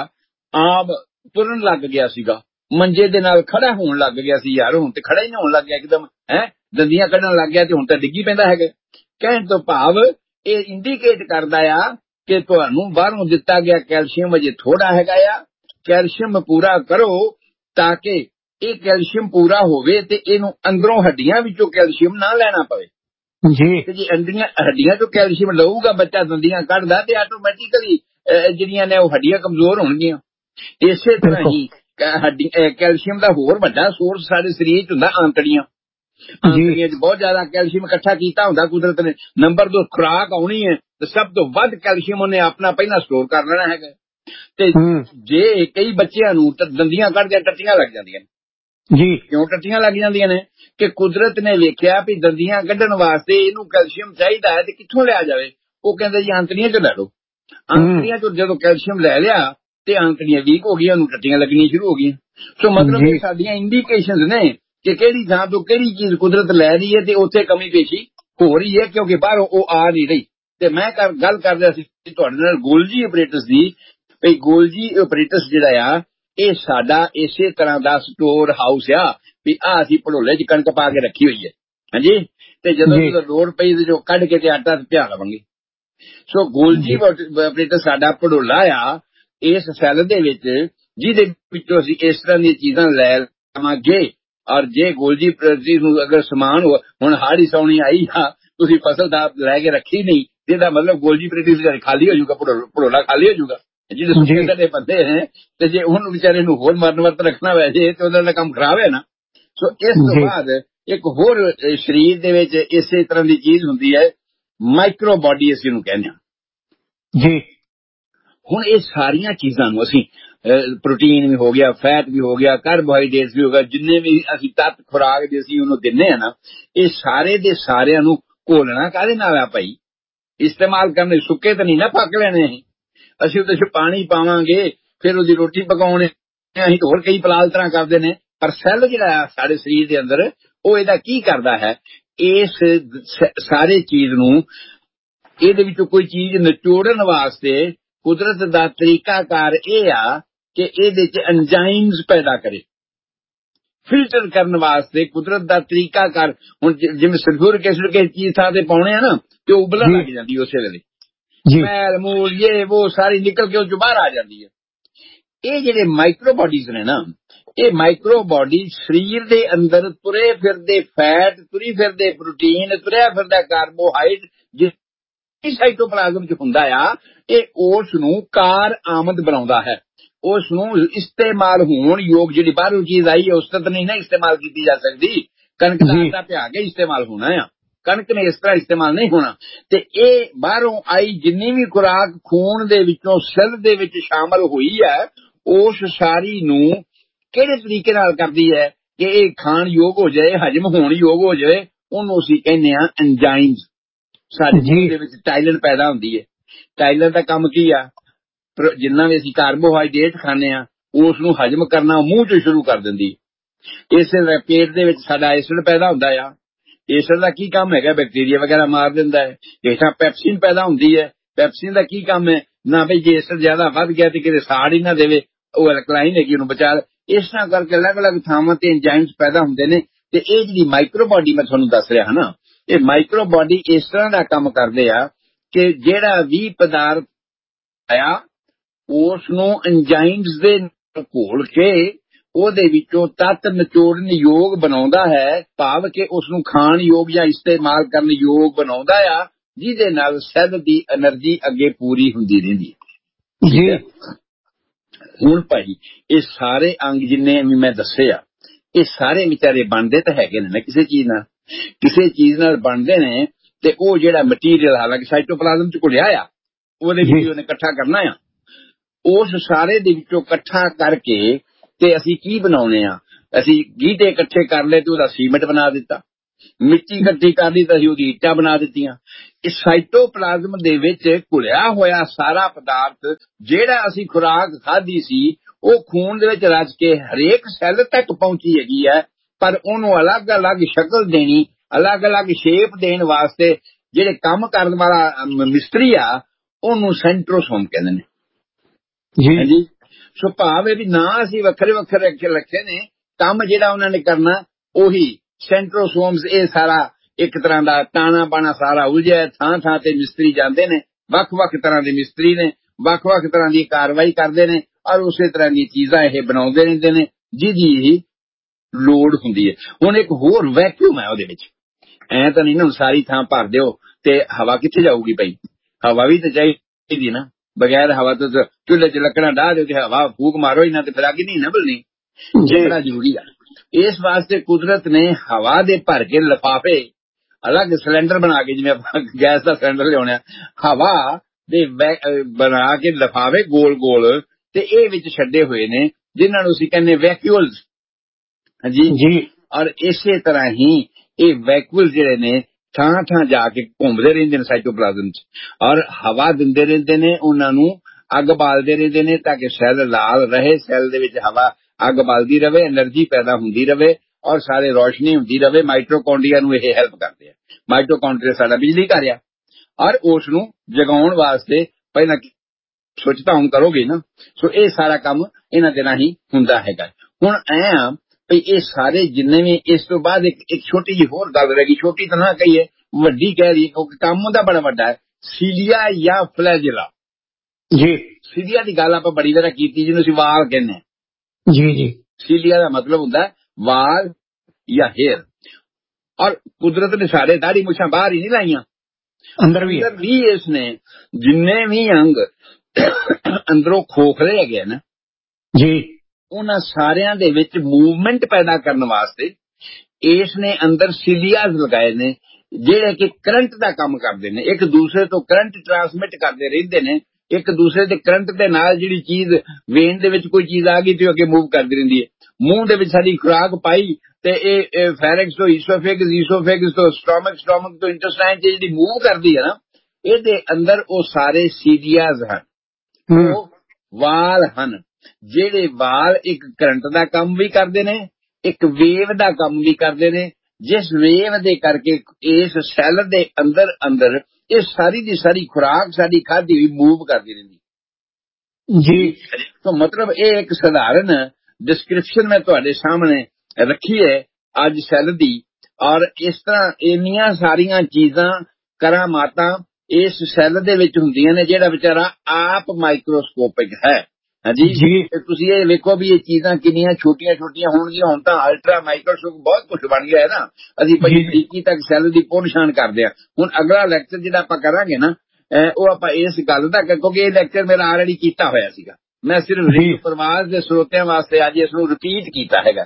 A: ਆਮ ਤੁਰਨ ਲੱਗ ਗਿਆ ਸੀਗਾ, ਮੰਜੇ ਦੇ ਨਾਲ ਖੜਾ ਹੋਣ ਲੱਗ ਗਿਆ ਸੀ ਯਾਰ, ਹੁਣ ਤੇ ਖੜਾ ਹੀ ਨਹੀਂ ਹੋਣ ਲੱਗ ਗਿਆ ਇੱਕਦਮ, ਹੈ ਦੰਦੀਆਂ ਕੱਢਣ ਲੱਗ ਗਿਆ ਤੇ ਹੁਣ ਤਾਂ ਡਿੱਗੀ ਪੈਂਦਾ ਹੈਗਾ। ਕਹਿਣ ਤੋਂ ਭਾਵ ਇਹ ਇੰਡੀਕੇਟ ਕਰਦਾ ਆ ਕਿ ਤੁਹਾਨੂੰ ਬਾਹਰੋਂ ਦਿੱਤਾ ਗਿਆ ਕੈਲਸ਼ੀਅਮ ਅਜੇ ਥੋੜਾ ਹੈਗਾ ਆ, ਕੈਲਸ਼ੀਅਮ ਪੂਰਾ ਕਰੋ ਤਾਂ ਕਿ ਇਹ ਕੈਲਸ਼ੀਅਮ ਪੂਰਾ ਹੋਵੇ ਤੇ ਇਹਨੂੰ ਅੰਦਰੋਂ ਹੱਡੀਆਂ ਵਿੱਚੋਂ ਕੈਲਸ਼ੀਅਮ ਨਾ ਲੈਣਾ ਪਵੇ ਜੀ। ਤੇ ਜੇ ਅੰਦਰੀਆਂ ਹੱਡੀਆਂ ਚੋਂ ਕੈਲਸ਼ੀਅਮ ਲਊਗਾ ਬੱਚਾ ਦੰਦੀਆਂ ਕੱਢਦਾ ਤੇ ਆਟੋਮੈਟਿਕਲੀ ਜਿਹੜੀਆਂ ਨੇ ਉਹ ਹੱਡੀਆਂ ਕਮਜ਼ੋਰ ਹੋਣਗੀਆਂ। ਇਸੇ ਤਰ੍ਹਾਂ ਹੀ ਹੱਡੀ ਕੈਲਸ਼ੀਅਮ ਦਾ ਹੋਰ ਵੱਡਾ ਸੋਰਸ ਸਾਡੇ ਸਰੀਰ ਚ ਹੁੰਦਾ ਆਂਤੜੀਆਂ। ਆਂਤੜੀਆਂ ਚ ਬਹੁਤ ਜ਼ਿਆਦਾ ਕੈਲਸ਼ੀਅਮ ਇਕੱਠਾ ਕੀਤਾ ਹੁੰਦਾ ਕੁਦਰਤ ਨੇ। ਨੰਬਰ ਦੋ ਖੁਰਾਕ ਆਉਣੀ ਹੈ ਤੇ ਸਭ ਤੋਂ ਵੱਧ ਕੈਲਸ਼ੀਅਮ ਉਹਨੇ ਆਪਣਾ ਪਹਿਲਾਂ ਸਟੋਰ ਕਰ ਲੈਣਾ ਹੈਗਾ। ਤੇ ਜੇ ਕਈ ਬੱਚਿਆਂ ਨੂੰ ਦੰਦੀਆਂ ਕੱਢ ਕੇ ਟੱਟੀਆਂ ਲੱਗ ਜਾਂਦੀਆਂ ਨੇ ਜੀ। ਕਿਉਂ ਟੱਟੀਆਂ ਲੱਗ ਜਾਂਦੀਆਂ ਨੇ? ਕਿ ਕੁਦਰਤ ਨੇ ਵੇਖਿਆ ਵੀ ਦੰਦੀਆਂ ਕੱਢਣ ਵਾਸਤੇ ਇਹਨੂੰ ਕੈਲਸ਼ੀਅਮ ਚਾਹੀਦਾ ਹੈ ਤੇ ਕਿੱਥੋਂ ਲਿਆ ਜਾਵੇ? ਉਹ ਕਹਿੰਦੇ ਜੀ ਆਂਤੜੀਆਂ ਚੋਂ ਲੈ ਲਓ। ਆਂਤੜੀਆਂ ਚੋਂ ਜਦੋਂ ਕੈਲਸ਼ੀਅਮ ਲੈ ਲਿਆ ਤੇ ਆਂਤੜੀਆਂ ਵੀਕ ਹੋ ਗਈਆਂ, ਉਹਨੂੰ ਟੱਟੀਆਂ ਲੱਗਣੀਆਂ ਸ਼ੁਰੂ ਹੋ ਗਈਆਂ। ਸੋ ਮਤਲਬ ਇਹ ਸਾਡੀਆਂ ਇੰਡੀਕੇਸ਼ਨਸ ਨੇ ਕਿ ਕਿਹੜੀ ਥਾਂ ਤੋਂ ਕਿਹੜੀ ਚੀਜ਼ ਕੁਦਰਤ ਲੈ ਰਹੀ ਹੈ ਤੇ ਉੱਥੇ ਕਮੀ ਪੇਸ਼ੀ ਹੋ ਰਹੀ ਹੈ ਕਿਉਂਕਿ ਬਾਹਰੋਂ ਉਹ ਆ ਨਹੀਂ ਰਹੀ। ਤੇ ਮੈਂ ਗੱਲ ਕਰ ਰਿਹਾ ਸੀ ਤੁਹਾਡੇ ਨਾਲ ਗੋਲਜੀ ਆਪਰੇਟਸ ਦੀ। ਵੀ ਗੋਲਜੀ ਆਪਰੇਟਸ ਜਿਹੜਾ ਆ ਇਹ ਸਾਡਾ ਇਸੇ ਤਰ੍ਹਾਂ ਦਾ ਸਟੋਰ ਹਾਊਸ ਆ ਵੀ ਆਹ ਅਸੀਂ ਭੜੋਲੇ ਚ ਕਣਕ ਪਾ ਕੇ ਰੱਖੀ ਹੋਈ ਹੈ ਹਾਂਜੀ। ਤੇ ਜਦੋਂ ਜਦੋਂ ਲੋੜ ਪਈ ਤੇ ਜੋ ਕੱਢ ਕੇ ਤੇ ਆਟਾ ਪਿਆ ਲਵਾਂਗੇ। ਸੋ ਗੋਲਜੀ ਆਪਰੇਟਸ ਸਾਡਾ ਭੜੋਲਾ ਆ ਇਸ ਸੈੱਲ ਦੇ ਵਿੱਚ ਜਿਹਦੇ ਵਿੱਚੋਂ ਅਸੀਂ ਇਸ ਤਰ੍ਹਾਂ ਦੀਆਂ ਚੀਜ਼ਾਂ ਲੈ ਲਵਾਂਗੇ। ਔਰ ਜੇ ਗੋਲਜੀ ਆਪਰੇਟਸ ਨੂੰ ਅਗਰ ਸਮਾਨ ਹੁਣ ਹਾੜੀ ਸੌਣੀ ਆਈ ਆ ਤੁਸੀਂ ਫਸਲ ਦਾ ਲੈ ਕੇ ਰੱਖੀ ਨਹੀਂ ਇਹਦਾ ਮਤਲਬ ਗੋਲਜੀ ਆਪਰੇਟਸ ਖਾਲੀ ਹੋ ਜਾਊਗਾ, ਭੜੋਲਾ ਖਾਲੀ ਹੋ ਜਾਊਗਾ। ਜਿਹੜੇ ਸੁੱਕੇ ਦੇ ਬੰਦੇ ਹੈ ਤੇ ਜੇ ਉਹਨੂੰ ਵਿਚਾਰੇ ਨੂੰ ਹੋਰ ਮਰਨ ਵਰਤ ਰੱਖਣਾ ਵੈਸੇ ਤੇ ਉਹਨਾਂ ਦਾ ਕੰਮ ਖਰਾਬ ਹੈ ਨਾ। ਸੋ ਇਸ ਤੋਂ ਬਾਅਦ ਇੱਕ ਹੋਰ ਸਰੀਰ ਦੇ ਵਿੱਚ ਇਸੇ ਤਰ੍ਹਾਂ ਦੀ ਚੀਜ਼ ਹੁੰਦੀ ਹੈ ਮਾਈਕਰੋ ਬਾਡੀ ਅਸੀਂ ਇਹਨੂੰ ਕਹਿੰਦੇ ਹਾਂ ਜੀ। ਹੁਣ ਇਹ ਸਾਰੀਆਂ ਚੀਜ਼ਾਂ ਨੂੰ ਅਸੀਂ ਪ੍ਰੋਟੀਨ ਵੀ ਹੋ ਗਿਆ, ਫੈਟ ਵੀ ਹੋ ਗਿਆ, ਕਾਰਬੋਹਾਈਡਰੇਟਸ ਵੀ ਹੋ ਗਿਆ, ਜਿੰਨੇ ਵੀ ਅਸੀਂ ਤੱਤ ਖੁਰਾਕ ਦੇ ਅਸੀਂ ਉਹਨੂੰ ਦਿੰਦੇ ਆ ਨਾ ਇਹ ਸਾਰੇ ਦੇ ਸਾਰਿਆਂ ਨੂੰ ਘੋਲਣਾ ਕਾਹਦੇ ਨਾਲ ਆ ਭਾਈ? ਇਸਤੇਮਾਲ ਕਰਨੇ ਸੁੱਕੇ ਤਾਂ ਨਹੀਂ ਨਾ ਪੱਕ ਲੈਣੇ ਅਸੀਂ। ਅਸੀਂ ਉਹਦੇ ਚ ਪਾਣੀ ਪਾਵਾਂਗੇ ਫਿਰ ਉਹਦੀ ਰੋਟੀ ਪਕਾਉਣੇ ਅਸੀਂ ਹੋਰ ਕਈ ਪਲਾਲ ਤਰ੍ਹਾਂ ਕਰਦੇ ਨੇ। ਪਰ ਸੈੱਲ ਜਿਹੜਾ ਸਾਡੇ ਸਰੀਰ ਦੇ ਅੰਦਰ ਉਹ ਇਹਦਾ ਕੀ ਕਰਦਾ ਹੈ? ਇਸ ਸਾਰੇ ਚੀਜ਼ ਨੂੰ ਇਹਦੇ ਵਿੱਚੋਂ ਕੋਈ ਚੀਜ਼ ਨਿਚੋੜਨ ਵਾਸਤੇ ਕੁਦਰਤ ਦਾ ਤਰੀਕਾਕਾਰ ਇਹ ਆ ਕਿ ਇਹਦੇ ਚ ਐਂਜ਼ਾਈਮਸ ਪੈਦਾ ਕਰੇ। ਫਿਲਟਰ ਕਰਨ ਵਾਸਤੇ ਕੁਦਰਤ ਦਾ ਤਰੀਕਾਕਾਰ ਹੁਣ ਜਿਵੇਂ ਸਲਫੂਰਿਕ ਐਸਿਡ ਕਿਸੇ ਚੀਜ਼ ਥਾਂ ਤੇ ਪਾਉਣੇ ਆ ਨਾ ਤੇ ਉਬਲਣ ਲੱਗ ਜਾਂਦੀ ਉਸੇ ਵੇਲੇ ਮੈਲ ਮੂਲ ਇਹ ਉਹ ਸਾਰੀ ਨਿਕਲ ਕੇ ਉਹ ਚੋਂ ਬਾਹਰ ਆ ਜਾਂਦੀ ਹੈ। ਇਹ ਜਿਹੜੇ ਮਾਈਕਰੋ ਬਾਡੀਜ਼ ਨੇ ਨਾ ਇਹ ਮਾਈਕਰੋ ਬਾਡੀ ਸਰੀਰ ਦੇ ਅੰਦਰ ਤੁਰੇ ਫਿਰਦੇ ਫੈਟ, ਤੁਰੀ ਫਿਰਦੇ ਪ੍ਰੋਟੀਨ, ਤੁਰਿਆ ਫਿਰਦਾ ਕਾਰਬੋਹਾਈਡਰੇਟ ਜਿਸ ਸਾਈਟੋਪਲਾਜ਼ਮ ਚ ਹੁੰਦਾ ਆ ਇਹ ਉਸ ਨੂੰ ਕਾਰ ਆਮਦ ਬਣਾਉਂਦਾ ਹੈ। ਉਸ ਨੂੰ ਇਸਤੇਮਾਲ ਹੋਣ ਯੋਗ ਜਿਹੜੀ ਬਾਹਰੋਂ ਚੀਜ਼ ਆਈ ਹੈ ਉਸ ਤਰ੍ਹਾਂ ਨਹੀਂ ਨਾ ਇਸਤੇਮਾਲ ਕੀਤੀ ਜਾ ਸਕਦੀ। ਕਣਕ ਦਾ ਆਟਾ ਪਿਆ ਕੇ ਇਸਤੇਮਾਲ ਹੋਣਾ ਆ, ਕਣਕ ਨੇ ਇਸ ਤਰ੍ਹਾਂ ਇਸਤੇਮਾਲ ਨਹੀਂ ਹੋਣਾ। ਤੇ ਇਹ ਬਾਹਰੋਂ ਆਈ ਜਿੰਨੀ ਵੀ ਖੁਰਾਕ ਖੂਨ ਦੇ ਵਿੱਚੋਂ ਸੈੱਲ ਦੇ ਵਿੱਚ ਸ਼ਾਮਲ ਹੋਈ ਹੈ ਉਸ ਸਾਰੀ ਨੂੰ ਕਿਹੜੇ ਤਰੀਕੇ ਨਾਲ ਕਰਦੀ ਹੈ ਕਿ ਇਹ ਖਾਣ ਯੋਗ ਹੋ ਜਾਏ, ਹਜਮ ਹੋਣ ਯੋਗ ਹੋ ਜਾਏ। ਉਹਨੂੰ ਅਸੀਂ ਕਹਿੰਦੇ ਹਾਂ ਐਂਜ਼ਾਈਮਸ। ਸਾਡੇ ਜੀਵ ਦੇ ਵਿੱਚ ਟਾਇਲਨ ਪੈਦਾ ਹੁੰਦੀ ਹੈ। ਟਾਇਲਨ ਦਾ ਕੰਮ ਕੀ ਆ? ਜਿੰਨਾ ਵੀ ਅਸੀਂ ਕਾਰਬੋਹਾਈਡਰੇਟ ਖਾਂਦੇ ਆ ਉਸ ਨੂੰ ਹਜਮ ਕਰਨਾ ਮੂੰਹ ਚੋਂ ਸ਼ੁਰੂ ਕਰ ਦਿੰਦੀ। ਇਸੇ ਤਰ੍ਹਾਂ ਪੇਟ ਦੇ ਵਿੱਚ ਸਾਡਾ ਐਸਿਡ ਪੈਦਾ ਹੁੰਦਾ ਆ। ਐਸਿਡ ਦਾ ਕੀ ਕੰਮ ਹੈਗਾ? ਬੈਕਟੀਰੀਆ ਵਗੈਰਾ ਮਾਰ ਦਿੰਦਾ ਹੈ। ਹੇਠਾਂ ਪੈਪਸਿਨ ਪੈਦਾ ਹੁੰਦੀ ਹੈ। ਪੈਪਸਿਨ ਦਾ ਕੀ ਕੰਮ ਹੈ? ਨਾ ਬਈ ਜੇ ਐਸਿਡ ਜ਼ਿਆਦਾ ਵੱਧ ਗਿਆ ਤੇ ਕਿਤੇ ਸਾੜ ਹੀ ਨਾ ਦੇਵੇ, ਉਹ ਐਲਕਲਾਈਨ ਹੈਗੀ ਉਹਨੂੰ ਬਚਾ। ਇਸ ਤਰ੍ਹਾਂ ਕਰਕੇ ਅਲੱਗ ਅਲੱਗ ਥਾਵਾਂ ਤੇ ਐਂਜ਼ਾਈਮਸ ਪੈਦਾ ਹੁੰਦੇ ਨੇ। ਤੇ ਇਹ ਜਿਹੜੀ ਮਾਈਕਰੋ ਬਾਡੀ ਮੈਂ ਤੁਹਾਨੂੰ ਦੱਸ ਰਿਹਾ ਹਾਂ ਨਾ ਇਹ ਮਾਈਕਰੋ ਬਾਡੀ ਇਸ ਤਰ੍ਹਾਂ ਦਾ ਕੰਮ ਕਰਦੇ ਆ ਕਿ ਜਿਹੜਾ ਵੀ ਪਦਾਰਥ ਆਇਆ ਉਸ ਨੂੰ ਐਂਜ਼ਾਈਮਸ ਦੇ ਨਾਲ ਘੋਲ ਕੇ ਉਹਦੇ ਵਿੱਚੋਂ ਤੱਤ ਨਿਚੋੜਨ ਯੋਗ ਬਣਾਉਂਦਾ ਹੈ। ਭਾਵ ਕਿ ਉਸ ਨੂੰ ਖਾਣ ਯੋਗ ਜਾਂ ਇਸਤੇਮਾਲ ਕਰਨ ਯੋਗ ਬਣਾਉਂਦਾ ਆ ਜਿਹਦੇ ਨਾਲ ਸੈੱਲ ਦੀ એનર્ਜੀ ਅੱਗੇ ਪੂਰੀ ਹੁੰਦੀ ਰਹਿੰਦੀ ਹੈ ਜੀ। ਹੁਣ ਭਾਈ ਇਹ ਸਾਰੇ ਅੰਗ ਜਿੰਨੇ ਵੀ ਮੈਂ ਦੱਸੇ ਆ ਇਹ ਸਾਰੇ ਵਿਚਾਰੇ ਬਣਦੇ ਤਾਂ ਹੈਗੇ ਨੇ ਨਾ ਕਿਸੇ ਚੀਜ਼ ਨਾਲ, ਕਿਸੇ ਚੀਜ਼ ਨਾਲ ਬਣਦੇ ਨੇ। ਤੇ ਉਹ ਜਿਹੜਾ ਮਟੀਰੀਅਲ ਹਾਲਾਂਕਿ ਸਾਈਟੋਪਲਾਜ਼ਮ ਚ ਘੁਲਿਆ ਆ ਉਹਦੇ ਵਿੱਚ ਉਹਨੇ ਇਕੱਠਾ ਕਰਨਾ ਆ। ਉਸ ਸਾਰੇ ਦੇ ਵਿੱਚੋਂ ਇਕੱਠਾ ਕਰਕੇ ਤੇ ਅਸੀਂ ਕੀ ਬਣਾਉਣੇ ਆ? ਅਸੀਂ ਗੀਟੇ ਇਕੱਠੇ ਕਰ ਲਏ ਤੇ ਉਹਦਾ ਸੀਮੈਂਟ ਬਣਾ ਦਿੱਤਾ। ਮਿੱਟੀ ਇਕੱਠੀ ਕਰ ਲਈ ਤਾਂ ਅਸੀਂ ਉਹਦੀ ਇੱਟਾਂ ਬਣਾ ਦਿੱਤੀਆਂ। ਇਹ ਸਾਈਟੋਪਲਾਜ਼ਮ ਦੇ ਵਿੱਚ ਘੁਲਿਆ ਹੋਇਆ ਸਾਰਾ ਪਦਾਰਥ ਜਿਹੜਾ ਅਸੀਂ ਖੁਰਾਕ ਖਾਧੀ ਸੀ ਉਹ ਖੂਨ ਦੇ ਵਿੱਚ ਰਚ ਕੇ ਹਰੇਕ ਸੈੱਲ ਤੱਕ ਪਹੁੰਚੀ ਹੈਗੀ ਹੈ, ਪਰ ਉਹਨੂੰ ਅਲੱਗ-ਅਲੱਗ ਸ਼ਕਲ ਦੇਣੀ, ਅਲੱਗ-ਅਲੱਗ ਸ਼ੇਪ ਦੇਣ ਵਾਸਤੇ ਜਿਹੜੇ ਕੰਮ ਕਰਨ ਵਾਲਾ ਮਿਸਤਰੀ ਆ ਉਹਨੂੰ ਸੈਂਟਰੋਸੋਮ ਕਹਿੰਦੇ ਨੇ ਜੀ। ਹਾਂਜੀ, ਸੋ ਭਾਵ ਇਹ ਵੀ ਨਾ ਅਸੀਂ ਵੱਖਰੇ ਵੱਖਰੇ ਰੱਖੇ ਨੇ, ਕੰਮ ਜਿਹੜਾ ਉਹਨਾਂ ਨੇ ਕਰਨਾ ਉਹੀ ਸੈਂਟਰੋਸੋਮਸ। ਇਹ ਸਾਰਾ ਇੱਕ ਤਰ੍ਹਾਂ ਦਾ ਤਾਣਾ ਬਾਣਾ ਸਾਰਾ ਉਲਝਿਆ, ਥਾਂ ਥਾਂ ਤੇ ਮਿਸਤਰੀ ਜਾਂਦੇ ਨੇ, ਵੱਖ ਵੱਖ ਤਰ੍ਹਾਂ ਦੇ ਮਿਸਤਰੀ ਨੇ, ਵੱਖ ਵੱਖ ਤਰ੍ਹਾਂ ਦੀ ਕਾਰਵਾਈ ਕਰਦੇ ਨੇ ਔਰ ਉਸੇ ਤਰ੍ਹਾਂ ਦੀ ਚੀਜ਼ਾਂ ਇਹ ਬਣਾਉਂਦੇ ਰਹਿੰਦੇ ਨੇ ਜਿਹਦੀ ਹੀ ਲੋੜ ਹੁੰਦੀ ਹੈ। ਹੁਣ ਇੱਕ ਹੋਰ ਵੈਕਿਊਮ ਹੈ ਉਹਦੇ ਵਿੱਚ, ਐ ਤਾਂ ਨਹੀਂ ਨਾ ਸਾਰੀ ਥਾਂ ਭਰ ਦਿਓ ਤੇ ਹਵਾ ਕਿੱਥੇ ਜਾਊਗੀ ਭਾਈ? ਹਵਾ ਵੀ ਤਾਂ ਚਾਹੀਦੀ ਨਾ, ਬਗੈਰ ਹਵਾ ਤੋਂ ਚੁੱਲ੍ਹੇ ਚ ਲੱਕੜਾਂ ਡਾਹ ਦਿਓ ਤੇ ਹਵਾ ਫੂਕ ਮਾਰੋ ਹੀ ਨਾ ਤੇ ਫਿਰ ਅੱਗ ਨਹੀਂ ਨਾ ਬਲਣੀ। ਇਹ ਬੜਾ ਜ਼ਰੂਰੀ ਆ। ਇਸ ਵਾਸਤੇ ਕੁਦਰਤ ਨੇ ਹਵਾ ਦੇ ਭਰ ਕੇ ਲਿਫਾਫੇ ਅਲੱਗ ਸਿਲੰਡਰ ਬਣਾ ਕੇ, ਜਿਵੇਂ ਆਪਾਂ ਗੈਸ ਦਾ ਸਿਲੰਡਰ ਲਿਆਉਣਾ, ਹਵਾ ਦੇ ਬਣਾ ਕੇ ਲਿਫਾਫੇ ਗੋਲ ਗੋਲ ਤੇ ਇਹ ਵਿੱਚ ਛੱਡੇ ਹੋਏ ਨੇ ਜਿਨ੍ਹਾਂ ਨੂੰ ਅਸੀਂ ਕਹਿੰਦੇ ਵੈਕਿਊਲਸ। ਹਾਂਜੀ ਜੀ। ਔਰ ਇਸੇ ਤਰ੍ਹਾਂ ਹੀ ਇਹ ਵੈਕਿਊਲ ਜਿਹੜੇ ਨੇ ਥਾਂ ਥਾਂ ਜਾ ਕੇ ਘੁੰਮਦੇ ਰਹਿੰਦੇ ਨੇ ਸਾਈਟੋਪਲਾਜ਼ਮ ਚ ਔਰ ਹਵਾ ਦਿੰਦੇ ਰਹਿੰਦੇ ਨੇ, ਉਹਨਾਂ ਨੂੰ ਅੱਗ ਬਾਲਦੇ ਰਹਿੰਦੇ ਨੇ ਤਾਂ ਕਿ ਸੈੱਲ ਲਾਲ ਰਹੇ, ਸੈੱਲ ਦੇ ਵਿੱਚ ਹਵਾ ਅੱਗ ਬਲਦੀ ਰਵੇ, ਐਨਰਜੀ ਪੈਦਾ ਹੁੰਦੀ ਰਵੇ ਔਰ ਸਾਰੇ ਰੋਸ਼ਨੀ ਹੁੰਦੀ ਰਵੇ। ਮਾਈਟੋਕੌਂਡਰੀਆ ਨੂੰ ਇਹ ਹੈਲਪ ਕਰਦੇ ਆ। ਮਾਈਟੋਕੌਂਡਰੀਆ ਸਾਡਾ ਬਿਜਲੀ ਘਰ ਆ ਔਰ ਉਸ ਨੂੰ ਜਗਾਉਣ ਵਾਸਤੇ ਪਹਿਲਾਂ ਸੁੱਚ ਤਾਂ ਹੁਣ ਕਰੋਗੇ ਨਾ। ਸੋ ਇਹ ਸਾਰਾ ਕੰਮ ਇਹਨਾਂ ਦੇ ਨਾਲ ਹੀ ਹੁੰਦਾ ਹੈਗਾ। ਹੁਣ ਐ ਆ ਵੀ ਇਹ ਸਾਰੇ ਜਿੰਨੇ ਵੀ, ਇਸ ਤੋਂ ਬਾਅਦ ਇੱਕ ਇੱਕ ਛੋਟੀ ਜਿਹੀ ਹੋਰ ਗੱਲ ਰਹਿ ਗਈ, ਛੋਟੀ ਤਾਂ ਨਾ ਕਹੀਏ ਵੱਡੀ ਕਹਿ ਰਹੀ ਕਿਉਂਕਿ ਕੰਮ ਉਹਦਾ ਬੜਾ ਵੱਡਾ ਹੈ, ਸੀਲੀਆ ਜਾਂ ਫਲੈਜਲਾ ਜੀ। ਸੀਲੀਆ ਦੀ ਗੱਲ ਆਪਾਂ ਬੜੀ ਵਾਰ ਕੀਤੀ ਜਿਹਨੂੰ ਅਸੀਂ ਵਾਲ ਕਹਿੰਦੇ ਜੀ ਜੀ। ਸੀਲੀਆ ਦਾ ਮਤਲਬ ਹੁੰਦਾ ਵਾਲ ਜਾਂ ਹੇਅਰ, ਔਰ ਕੁਦਰਤ ਨੇ ਸਾਡੇ ਦਾੜੀ ਮੁੱਛਾਂ ਬਾਹਰ ਹੀ ਨਹੀਂ ਲਾਈਆਂ, ਅੰਦਰ ਵੀ ਅੰਦਰ ਵੀ ਇਸ ਨੇ ਜਿੰਨੇ ਵੀ ਅੰਗ ਅੰਦਰੋਂ ਖੋਖਲੇ ਹੈਗੇ ਨਾ ਜੀ, ਉਹਨਾਂ ਸਾਰਿਆਂ ਦੇ ਵਿੱਚ ਮੂਵਮੈਂਟ ਪੈਦਾ ਕਰਨ ਵਾਸਤੇ ਇਸ ਨੇ ਅੰਦਰ ਸੀਲੀਆਜ਼ ਲਗਾਏ ਨੇ ਜਿਹੜੇ ਕਿ ਕਰੰਟ ਦਾ ਕੰਮ ਕਰਦੇ ਨੇ, ਇੱਕ ਦੂਸਰੇ ਤੋਂ ਕਰੰਟ ਟਰਾਂਸਮਿਟ ਕਰਦੇ ਰਹਿੰਦੇ ਨੇ, ਇੱਕ ਦੂਸਰੇ ਦੇ ਕਰੰਟ ਦੇ ਨਾਲ ਜਿਹੜੀ ਚੀਜ਼ ਵੇਨ ਦੇ ਵਿੱਚ ਕੋਈ ਚੀਜ਼ ਆ ਗਈ ਤੇ ਉਹ ਅੱਗੇ ਮੂਵ ਕਰਦੀ ਰਹਿੰਦੀ ਹੈ। ਮੂੰਹ ਦੇ ਵਿੱਚ ਸਾਡੀ ਖੁਰਾਕ ਪਾਈ ਤੇ ਇਹ ਫੈਰਿੰਕਸ ਤੋਂ ਈਸੋਫੇਗਸ, ਈਸੋਫੇਗਸ ਤੋਂ ਸਟੋਮਕ, ਸਟੋਮਕ ਤੋਂ ਇੰਟੈਸਟਾਈਨ ਚ ਜਿਹੜੀ ਮੂਵ ਕਰਦੀ ਹੈ ਨਾ, ਇਹਦੇ ਅੰਦਰ ਉਹ ਸਾਰੇ ਸੀਲੀਆਜ਼ ਹਨ, ਉਹ ਵਾਲ ਹਨ। ਜਿਹੜੇ ਵਾਲ ਇੱਕ ਕਰੰਟ ਦਾ ਕੰਮ ਵੀ ਕਰਦੇ ਨੇ, ਇੱਕ ਵੇਵ ਦਾ ਕੰਮ ਵੀ ਕਰਦੇ ਨੇ, ਜਿਸ ਵੇਵ ਦੇ ਕਰਕੇ ਇਸ ਸੈੱਲ ਦੇ ਅੰਦਰ ਅੰਦਰ ਇਹ ਸਾਰੀ ਦੀ ਸਾਰੀ ਖੁਰਾਕ ਸਾਡੀ ਖਾਧੀ ਵੀ ਮੂਵ ਕਰਦੀ ਰਹਿੰਦੀ ਜੀ। ਤਾਂ ਮਤਲਬ ਇਹ ਇੱਕ ਸਧਾਰਨ ਡਿਸਕ੍ਰਿਪਸ਼ਨ ਮੈਂ ਤੁਹਾਡੇ ਸਾਹਮਣੇ ਰੱਖੀ ਹੈ ਅੱਜ ਸੈੱਲ ਦੀ, ਔਰ ਇਸ ਤਰ੍ਹਾਂ ਇੰਨੀਆਂ ਸਾਰੀਆਂ ਚੀਜ਼ਾਂ ਕਰਾਮਾਤਾਂ ਇਸ ਸੈੱਲ ਦੇ ਵਿੱਚ ਹੁੰਦੀਆਂ ਨੇ ਜਿਹੜਾ ਵਿਚਾਰਾ ਆਪ ਮਾਈਕਰੋਸਕੋਪਿਕ ਹੈ। ਹਾਂਜੀ ਜੀ, ਤੁਸੀਂ ਇਹ ਵੇਖੋ ਵੀ ਇਹ ਚੀਜ਼ਾਂ ਕਿੰਨੀਆਂ ਛੋਟੀਆਂ ਛੋਟੀਆਂ ਹੋਣਗੀਆਂ। ਹੁਣ ਤਾਂ ਅਲਟਰਾ ਮਾਈਕਰੋਸਕੋਪ ਬਹੁਤ ਕੁਝ ਬਣ ਗਿਆ ਹੈ ਨਾ, ਅਸੀਂ ਬੜੀ ਬਰੀਕੀ ਤੱਕ ਸੈੱਲ ਦੀ ਪੁੰਨ ਛਾਣ ਕਰਦੇ ਹਾਂ। ਹੁਣ ਅਗਲਾ ਲੈਕਚਰ ਜਿਹੜਾ ਆਪਾਂ ਕਰਾਂਗੇ ਨਾ ਉਹ ਆਪਾਂ ਇਸ ਗੱਲ ਦਾ, ਕਿਉਂਕਿ ਇਹ ਲੈਕਚਰ ਮੇਰਾ ਆਲਰੇਡੀ ਕੀਤਾ ਹੋਇਆ ਸੀਗਾ, ਮੈਂ ਸਿਰਫ ਰੇਡੀਓ ਪ੍ਰਵਾਸ ਦੇ ਸਰੋਤਿਆਂ ਵਾਸਤੇ ਅੱਜ ਇਸ ਨੂੰ ਰਿਪੀਟ ਕੀਤਾ ਹੈਗਾ।